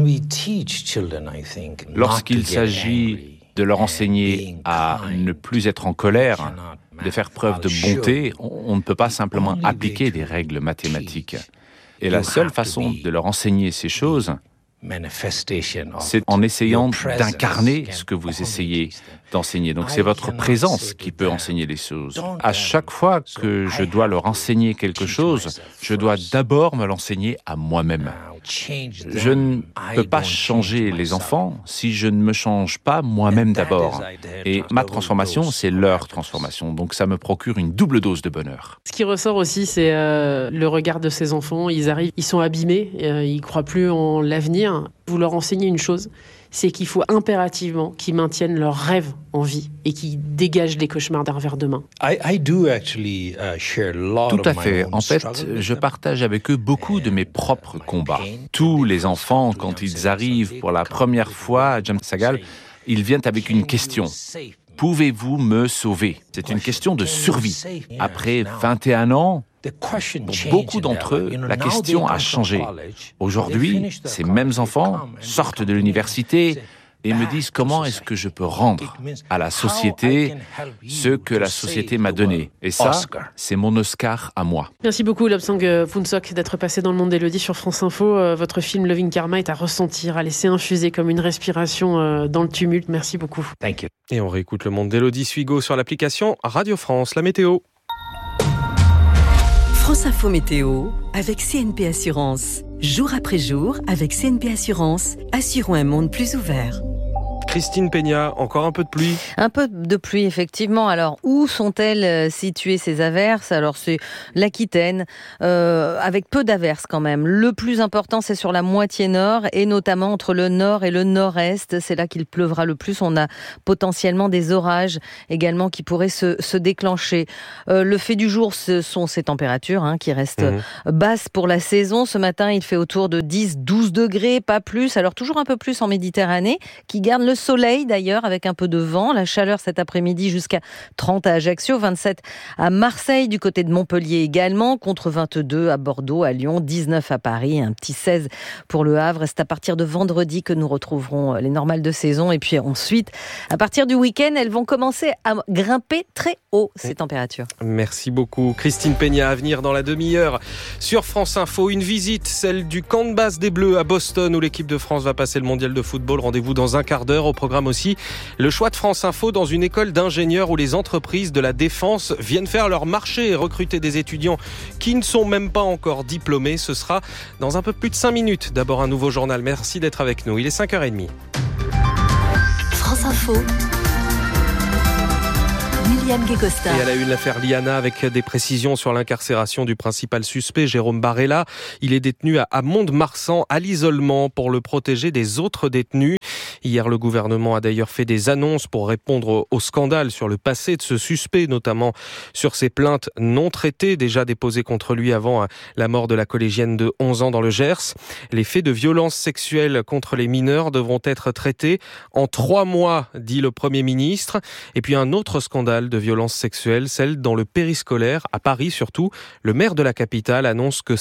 Lorsqu'il s'agit de leur enseigner à ne plus être en colère, de faire preuve de bonté, on ne peut pas simplement appliquer des règles mathématiques. Et la seule façon de leur enseigner ces choses, c'est en essayant d'incarner ce que vous essayez d'enseigner. Donc c'est votre présence qui peut enseigner les choses. À chaque fois que je dois leur enseigner quelque chose, je dois d'abord me l'enseigner à moi-même. Je ne peux pas changer les enfants si je ne me change pas moi-même d'abord. Et ma transformation, c'est leur transformation. Donc ça me procure une double dose de bonheur. Ce qui ressort aussi, c'est le regard de ces enfants. Ils arrivent, ils sont abîmés, ils ne croient plus en l'avenir. Vous leur enseignez une chose, c'est qu'il faut impérativement qu'ils maintiennent leurs rêves en vie et qu'ils dégagent les cauchemars d'un revers de main. Tout à fait. En fait, je partage avec eux beaucoup de mes propres combats. Tous les enfants, quand ils arrivent pour la première fois à Jamse Gatsal, ils viennent avec une question. Pouvez-vous me sauver? C'est une question de survie. Après 21 ans, pour beaucoup d'entre eux, la question a changé. Aujourd'hui, ces mêmes enfants sortent de l'université, et me disent comment est-ce que je peux rendre à la société ce que la société m'a donné. Et ça, c'est mon Oscar à moi. Merci beaucoup Lobsang Phuntsoc d'être passé dans le monde d'Élodie sur France Info. Votre film Loving Karma est à ressentir, à laisser infuser comme une respiration dans le tumulte. Merci beaucoup. Thank you. Et on réécoute le monde d'Élodie Suigo sur l'application Radio France. La météo. France Info Météo avec CNP Assurance. Jour après jour, avec CNP Assurance, assurons un monde plus ouvert. Christine Peña, encore un peu de pluie. Un peu de pluie, effectivement. Alors, où sont-elles situées ces averses ? Alors, c'est l'Aquitaine, avec peu d'averses quand même. Le plus important, c'est sur la moitié nord, et notamment entre le nord et le nord-est. C'est là qu'il pleuvra le plus. On a potentiellement des orages également qui pourraient se déclencher. Le fait du jour, ce sont ces températures qui restent basses pour la saison. Ce matin, il fait autour de 10-12 degrés, pas plus. Alors, toujours un peu plus en Méditerranée, qui garde le soleil d'ailleurs avec un peu de vent, la chaleur cet après-midi jusqu'à 30 à Ajaccio, 27 à Marseille, du côté de Montpellier également, contre 22 à Bordeaux, à Lyon, 19 à Paris, un petit 16 pour le Havre. C'est à partir de vendredi que nous retrouverons les normales de saison et puis ensuite, à partir du week-end, elles vont commencer à grimper très haut ces températures. Merci beaucoup Christine Peña. À venir dans la demi-heure sur France Info, une visite, celle du camp de base des Bleus à Boston où l'équipe de France va passer le mondial de football. Rendez-vous dans un quart d'heure. Au programme aussi, le choix de France Info dans une école d'ingénieurs où les entreprises de la défense viennent faire leur marché et recruter des étudiants qui ne sont même pas encore diplômés. Ce sera dans un peu plus de 5 minutes. D'abord un nouveau journal. Merci d'être avec nous. Il est 5h30. France Info. Et à la une, l'affaire Liana avec des précisions sur l'incarcération du principal suspect, Jérôme Barella. Il est détenu à Mont-de-Marsan, à l'isolement, pour le protéger des autres détenus. Hier, le gouvernement a d'ailleurs fait des annonces pour répondre au scandale sur le passé de ce suspect, notamment sur ses plaintes non traitées, déjà déposées contre lui avant la mort de la collégienne de 11 ans dans le Gers. Les faits de violence sexuelle contre les mineurs devront être traités en 3 mois, dit le Premier ministre. Et puis un autre scandale de violence sexuelle, celle dans le périscolaire, à Paris surtout. Le maire de la capitale annonce que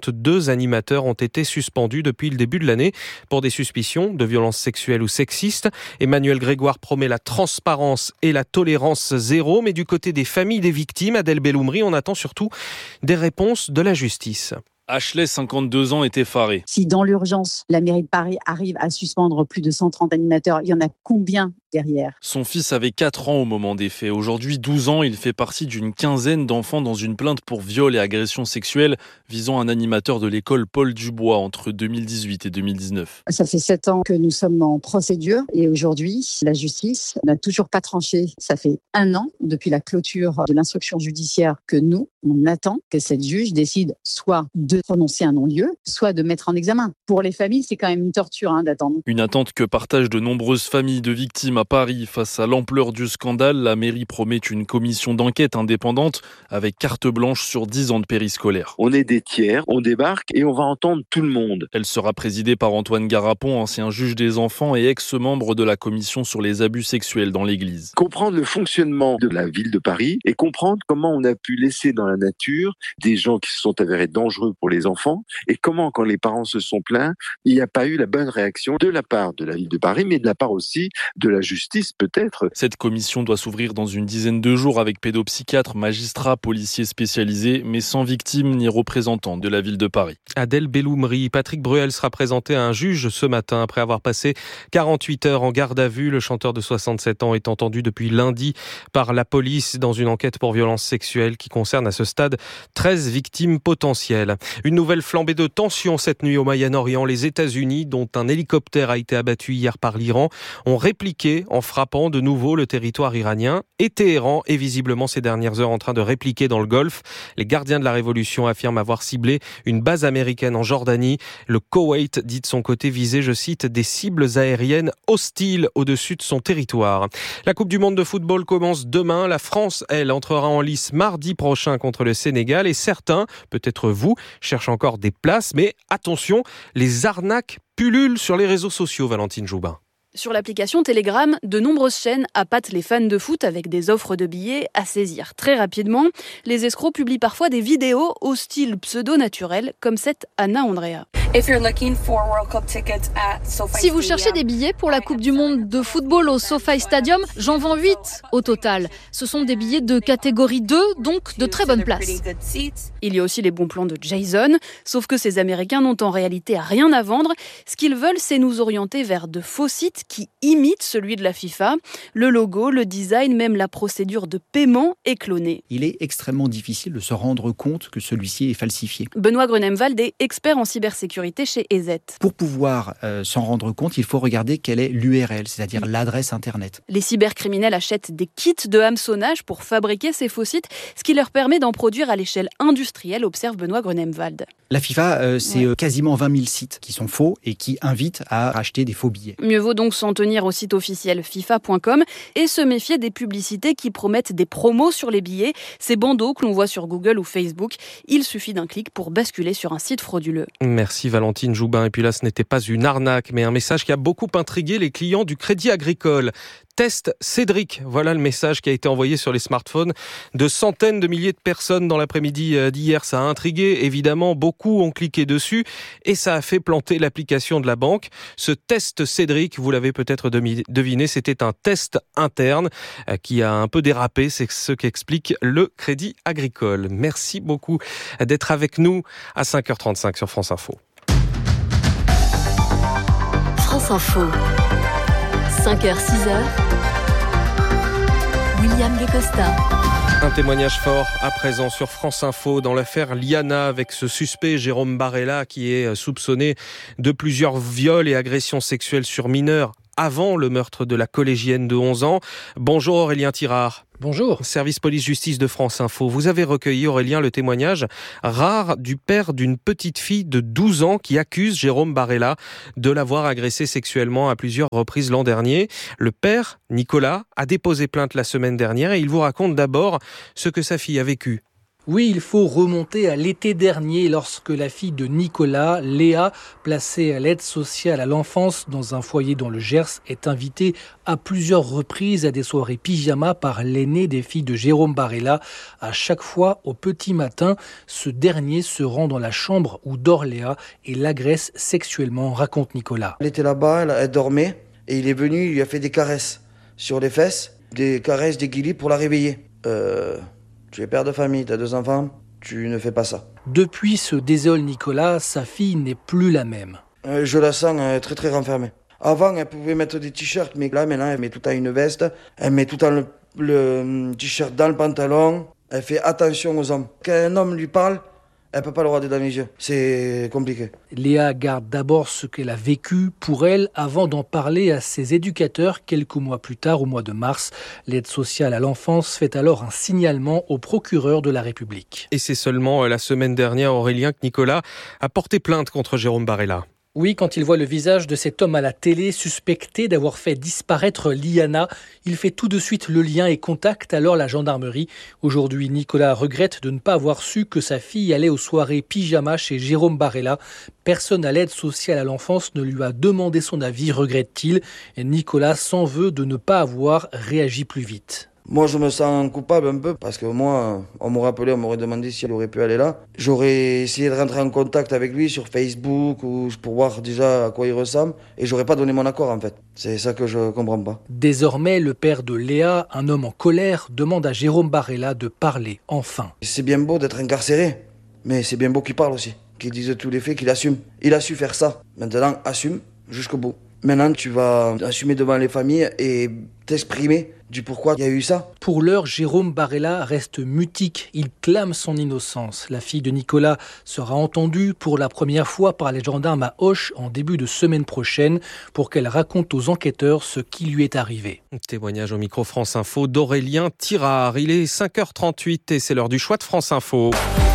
52 animateurs ont été suspendus depuis le début de l'année pour des suspicions de violence sexuelle ou sexiste. Emmanuel Grégoire promet la transparence et la tolérance zéro, mais du côté des familles des victimes, Adèle Belloumri, on attend surtout des réponses de la justice. Ashley, 52 ans, est effaré. Si dans l'urgence, la mairie de Paris arrive à suspendre plus de 130 animateurs, il y en a combien derrière? Son fils avait 4 ans au moment des faits. Aujourd'hui, 12 ans, il fait partie d'une quinzaine d'enfants dans une plainte pour viol et agression sexuelle visant un animateur de l'école Paul Dubois entre 2018 et 2019. Ça fait 7 ans que nous sommes en procédure et aujourd'hui, la justice n'a toujours pas tranché. Ça fait 1 an depuis la clôture de l'instruction judiciaire que nous, on attend que cette juge décide soit de prononcer un non-lieu, soit de mettre en examen. Pour les familles, c'est quand même une torture d'attendre. Une attente que partagent de nombreuses familles de victimes à Paris. Face à l'ampleur du scandale, la mairie promet une commission d'enquête indépendante avec carte blanche sur 10 ans de périscolaire. On est des tiers, on débarque et on va entendre tout le monde. Elle sera présidée par Antoine Garapon, ancien juge des enfants et ex-membre de la commission sur les abus sexuels dans l'église. Comprendre le fonctionnement de la ville de Paris et comprendre comment on a pu laisser dans la nature des gens qui se sont avérés dangereux pour les enfants et comment, quand les parents se sont plaints, il n'y a pas eu la bonne réaction de la part de la ville de Paris, mais de la part aussi de la justice peut-être. Cette commission doit s'ouvrir dans une dizaine de jours avec pédopsychiatres, magistrats, policiers spécialisés, mais sans victimes ni représentants de la ville de Paris. Adèle Belloumri, Patrick Bruel sera présenté à un juge ce matin après avoir passé 48 heures en garde à vue. Le chanteur de 67 ans est entendu depuis lundi par la police dans une enquête pour violence sexuelle qui concerne à ce stade 13 victimes potentielles. Une nouvelle flambée de tension cette nuit au Moyen-Orient. Les États-Unis, dont un hélicoptère a été abattu hier par l'Iran, ont répliqué en frappant de nouveau le territoire iranien. Et Téhéran est visiblement ces dernières heures en train de répliquer dans le Golfe. Les gardiens de la révolution affirment avoir ciblé une base américaine en Jordanie. Le Koweït dit de son côté viser, je cite, des cibles aériennes hostiles au-dessus de son territoire. La Coupe du monde de football commence demain. La France, elle, entrera en lice mardi prochain contre le Sénégal. Et certains, peut-être vous, cherchent encore des places. Mais attention, les arnaques pullulent sur les réseaux sociaux, Valentine Joubin. Sur l'application Telegram, de nombreuses chaînes appâtent les fans de foot avec des offres de billets à saisir très rapidement. Les escrocs publient parfois des vidéos au style pseudo-naturel, comme cette Anna Andrea. Si vous cherchez des billets pour la Coupe du Monde de football au SoFi Stadium, j'en vends 8 au total. Ce sont des billets de catégorie 2, donc de très bonne place. Il y a aussi les bons plans de Jason, sauf que ces Américains n'ont en réalité rien à vendre. Ce qu'ils veulent, c'est nous orienter vers de faux sites qui imitent celui de la FIFA. Le logo, le design, même la procédure de paiement est clonée. Il est extrêmement difficile de se rendre compte que celui-ci est falsifié. Benoît Grunemwald est expert en cybersécurité chez EZ. Pour pouvoir s'en rendre compte, il faut regarder quelle est l'URL, c'est-à-dire l'adresse Internet. Les cybercriminels achètent des kits de hameçonnage pour fabriquer ces faux sites, ce qui leur permet d'en produire à l'échelle industrielle, observe Benoît Grunemwald. La FIFA, c'est quasiment 20 000 sites qui sont faux et qui invitent à acheter des faux billets. Mieux vaut donc s'en tenir au site officiel FIFA.com et se méfier des publicités qui promettent des promos sur les billets, ces bandeaux que l'on voit sur Google ou Facebook. Il suffit d'un clic pour basculer sur un site frauduleux. Merci Valentine Joubin. Et puis là, ce n'était pas une arnaque, mais un message qui a beaucoup intrigué les clients du Crédit Agricole. Test Cédric, voilà le message qui a été envoyé sur les smartphones de centaines de milliers de personnes dans l'après-midi d'hier. Ça a intrigué, évidemment, beaucoup ont cliqué dessus et ça a fait planter l'application de la banque. Ce test Cédric, vous l'avez peut-être deviné, c'était un test interne qui a un peu dérapé, c'est ce qu'explique le Crédit Agricole. Merci beaucoup d'être avec nous à 5h35 sur France Info. France Info, 5h, 6h, William Guécosta. Un témoignage fort à présent sur France Info dans l'affaire Liana avec ce suspect Jérôme Barella qui est soupçonné de plusieurs viols et agressions sexuelles sur mineurs avant le meurtre de la collégienne de 11 ans. Bonjour Aurélien Tirard. Bonjour. Service police-justice de France Info. Vous avez recueilli, Aurélien, le témoignage rare du père d'une petite fille de 12 ans qui accuse Jérôme Barella de l'avoir agressé sexuellement à plusieurs reprises l'an dernier. Le père, Nicolas, a déposé plainte la semaine dernière et il vous raconte d'abord ce que sa fille a vécu. Oui, il faut remonter à l'été dernier lorsque la fille de Nicolas, Léa, placée à l'aide sociale à l'enfance dans un foyer dans le Gers, est invitée à plusieurs reprises à des soirées pyjama par l'aîné des filles de Jérôme Barella. À chaque fois, au petit matin, ce dernier se rend dans la chambre où dort Léa et l'agresse sexuellement, raconte Nicolas. Elle était là-bas, elle dormait et il est venu, il lui a fait des caresses sur les fesses, des caresses, des guilis pour la réveiller. Tu es père de famille, tu as 2 enfants, tu ne fais pas ça. Depuis ce désole Nicolas, sa fille n'est plus la même. Je la sens très très renfermée. Avant, elle pouvait mettre des t-shirts, mais là maintenant, elle met tout le temps une veste, elle met tout le temps le t-shirt dans le pantalon, elle fait attention aux hommes. Quand un homme lui parle, elle peut pas le regarder dans les yeux. C'est compliqué. Léa garde d'abord ce qu'elle a vécu pour elle avant d'en parler à ses éducateurs quelques mois plus tard, au mois de mars. L'aide sociale à l'enfance fait alors un signalement au procureur de la République. Et c'est seulement la semaine dernière, Aurélien, que Nicolas a porté plainte contre Jérôme Barella. Oui, quand il voit le visage de cet homme à la télé suspecté d'avoir fait disparaître Liana, il fait tout de suite le lien et contacte alors la gendarmerie. Aujourd'hui, Nicolas regrette de ne pas avoir su que sa fille allait aux soirées pyjama chez Jérôme Barella. Personne à l'aide sociale à l'enfance ne lui a demandé son avis, regrette-t-il. Et Nicolas s'en veut de ne pas avoir réagi plus vite. Moi, je me sens coupable un peu parce que moi, on m'aurait appelé, on m'aurait demandé si elle aurait pu aller là. J'aurais essayé de rentrer en contact avec lui sur Facebook ou pour voir déjà à quoi il ressemble et j'aurais pas donné mon accord en fait. C'est ça que je comprends pas. Désormais, le père de Léa, un homme en colère, demande à Jérôme Barella de parler enfin. C'est bien beau d'être incarcéré, mais c'est bien beau qu'il parle aussi, qu'il dise tous les faits, qu'il assume. Il a su faire ça. Maintenant, assume jusqu'au bout. Maintenant, tu vas assumer devant les familles et t'exprimer du pourquoi il y a eu ça. Pour l'heure, Jérôme Barella reste mutique. Il clame son innocence. La fille de Nicolas sera entendue pour la première fois par les gendarmes à Auch en début de semaine prochaine pour qu'elle raconte aux enquêteurs ce qui lui est arrivé. Témoignage au micro France Info d'Aurélien Tirard. Il est 5h38 et c'est l'heure du choix de France Info.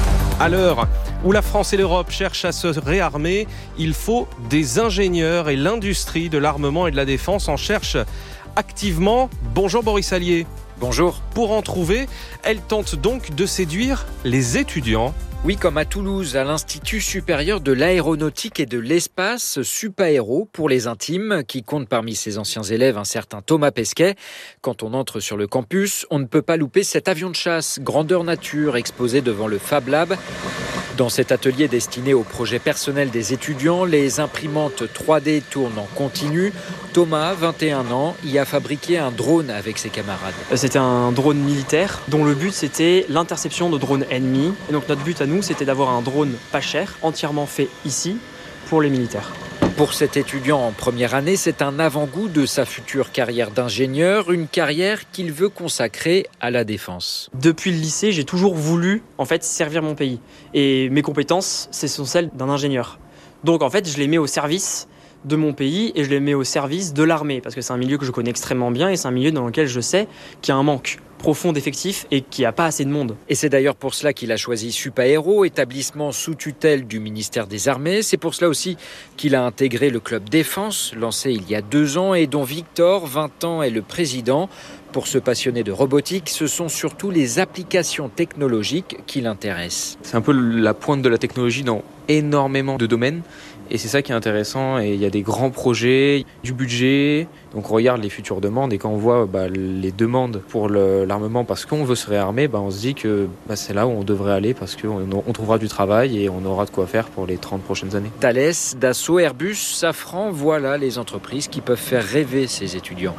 À l'heure où la France et l'Europe cherchent à se réarmer, il faut des ingénieurs et l'industrie de l'armement et de la défense en cherche activement. Bonjour Boris Allier. Bonjour. Pour en trouver, elle tente donc de séduire les étudiants. Oui, comme à Toulouse, à l'Institut supérieur de l'aéronautique et de l'espace, Supaéro pour les intimes, qui compte parmi ses anciens élèves un certain Thomas Pesquet. Quand on entre sur le campus, on ne peut pas louper cet avion de chasse, grandeur nature, exposé devant le Fab Lab. Dans cet atelier destiné aux projets personnels des étudiants, les imprimantes 3D tournent en continu. Thomas, 21 ans, y a fabriqué un drone avec ses camarades. C'était un drone militaire dont le but c'était l'interception de drones ennemis. Et donc notre but à nous c'était d'avoir un drone pas cher, entièrement fait ici pour les militaires. Pour cet étudiant en première année, c'est un avant-goût de sa future carrière d'ingénieur, une carrière qu'il veut consacrer à la défense. Depuis le lycée, j'ai toujours voulu servir mon pays. Et mes compétences, ce sont celles d'un ingénieur. Donc je les mets au service de mon pays et je les mets au service de l'armée parce que c'est un milieu que je connais extrêmement bien et c'est un milieu dans lequel je sais qu'il y a un manque profond d'effectifs et qu'il n'y a pas assez de monde. Et c'est d'ailleurs pour cela qu'il a choisi Supaéro, établissement sous tutelle du ministère des Armées. C'est pour cela aussi qu'il a intégré le club défense, lancé il y a 2 ans et dont Victor, 20 ans, est le président. Pour se passionner de robotique, ce sont surtout les applications technologiques qui l'intéressent. C'est un peu la pointe de la technologie dans énormément de domaines. Et c'est ça qui est intéressant, et il y a des grands projets, du budget, donc on regarde les futures demandes, et quand on voit les demandes pour l'armement parce qu'on veut se réarmer, on se dit que c'est là où on devrait aller parce qu'on trouvera du travail et on aura de quoi faire pour les 30 prochaines années. Thales, Dassault, Airbus, Safran, voilà les entreprises qui peuvent faire rêver ces étudiants.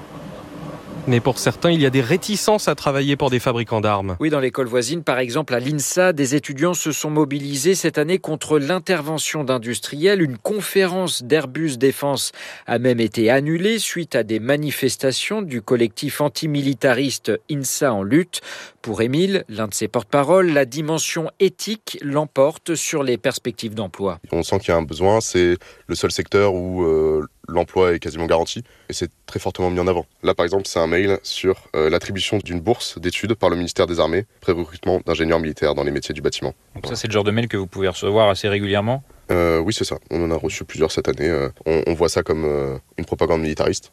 Mais pour certains, il y a des réticences à travailler pour des fabricants d'armes. Oui, dans l'école voisine, par exemple à l'INSA, des étudiants se sont mobilisés cette année contre l'intervention d'industriels. Une conférence d'Airbus Défense a même été annulée suite à des manifestations du collectif antimilitariste INSA en lutte. Pour Émile, l'un de ses porte-parole, la dimension éthique l'emporte sur les perspectives d'emploi. On sent qu'il y a un besoin, c'est le seul secteur où l'emploi est quasiment garanti et c'est très fortement mis en avant. Là par exemple c'est un mail sur l'attribution d'une bourse d'études par le ministère des Armées, pré-recrutement d'ingénieurs militaires dans les métiers du bâtiment. Donc ça c'est le genre de mail que vous pouvez recevoir assez régulièrement ? Oui c'est ça, on en a reçu plusieurs cette année. On voit ça comme une propagande militariste.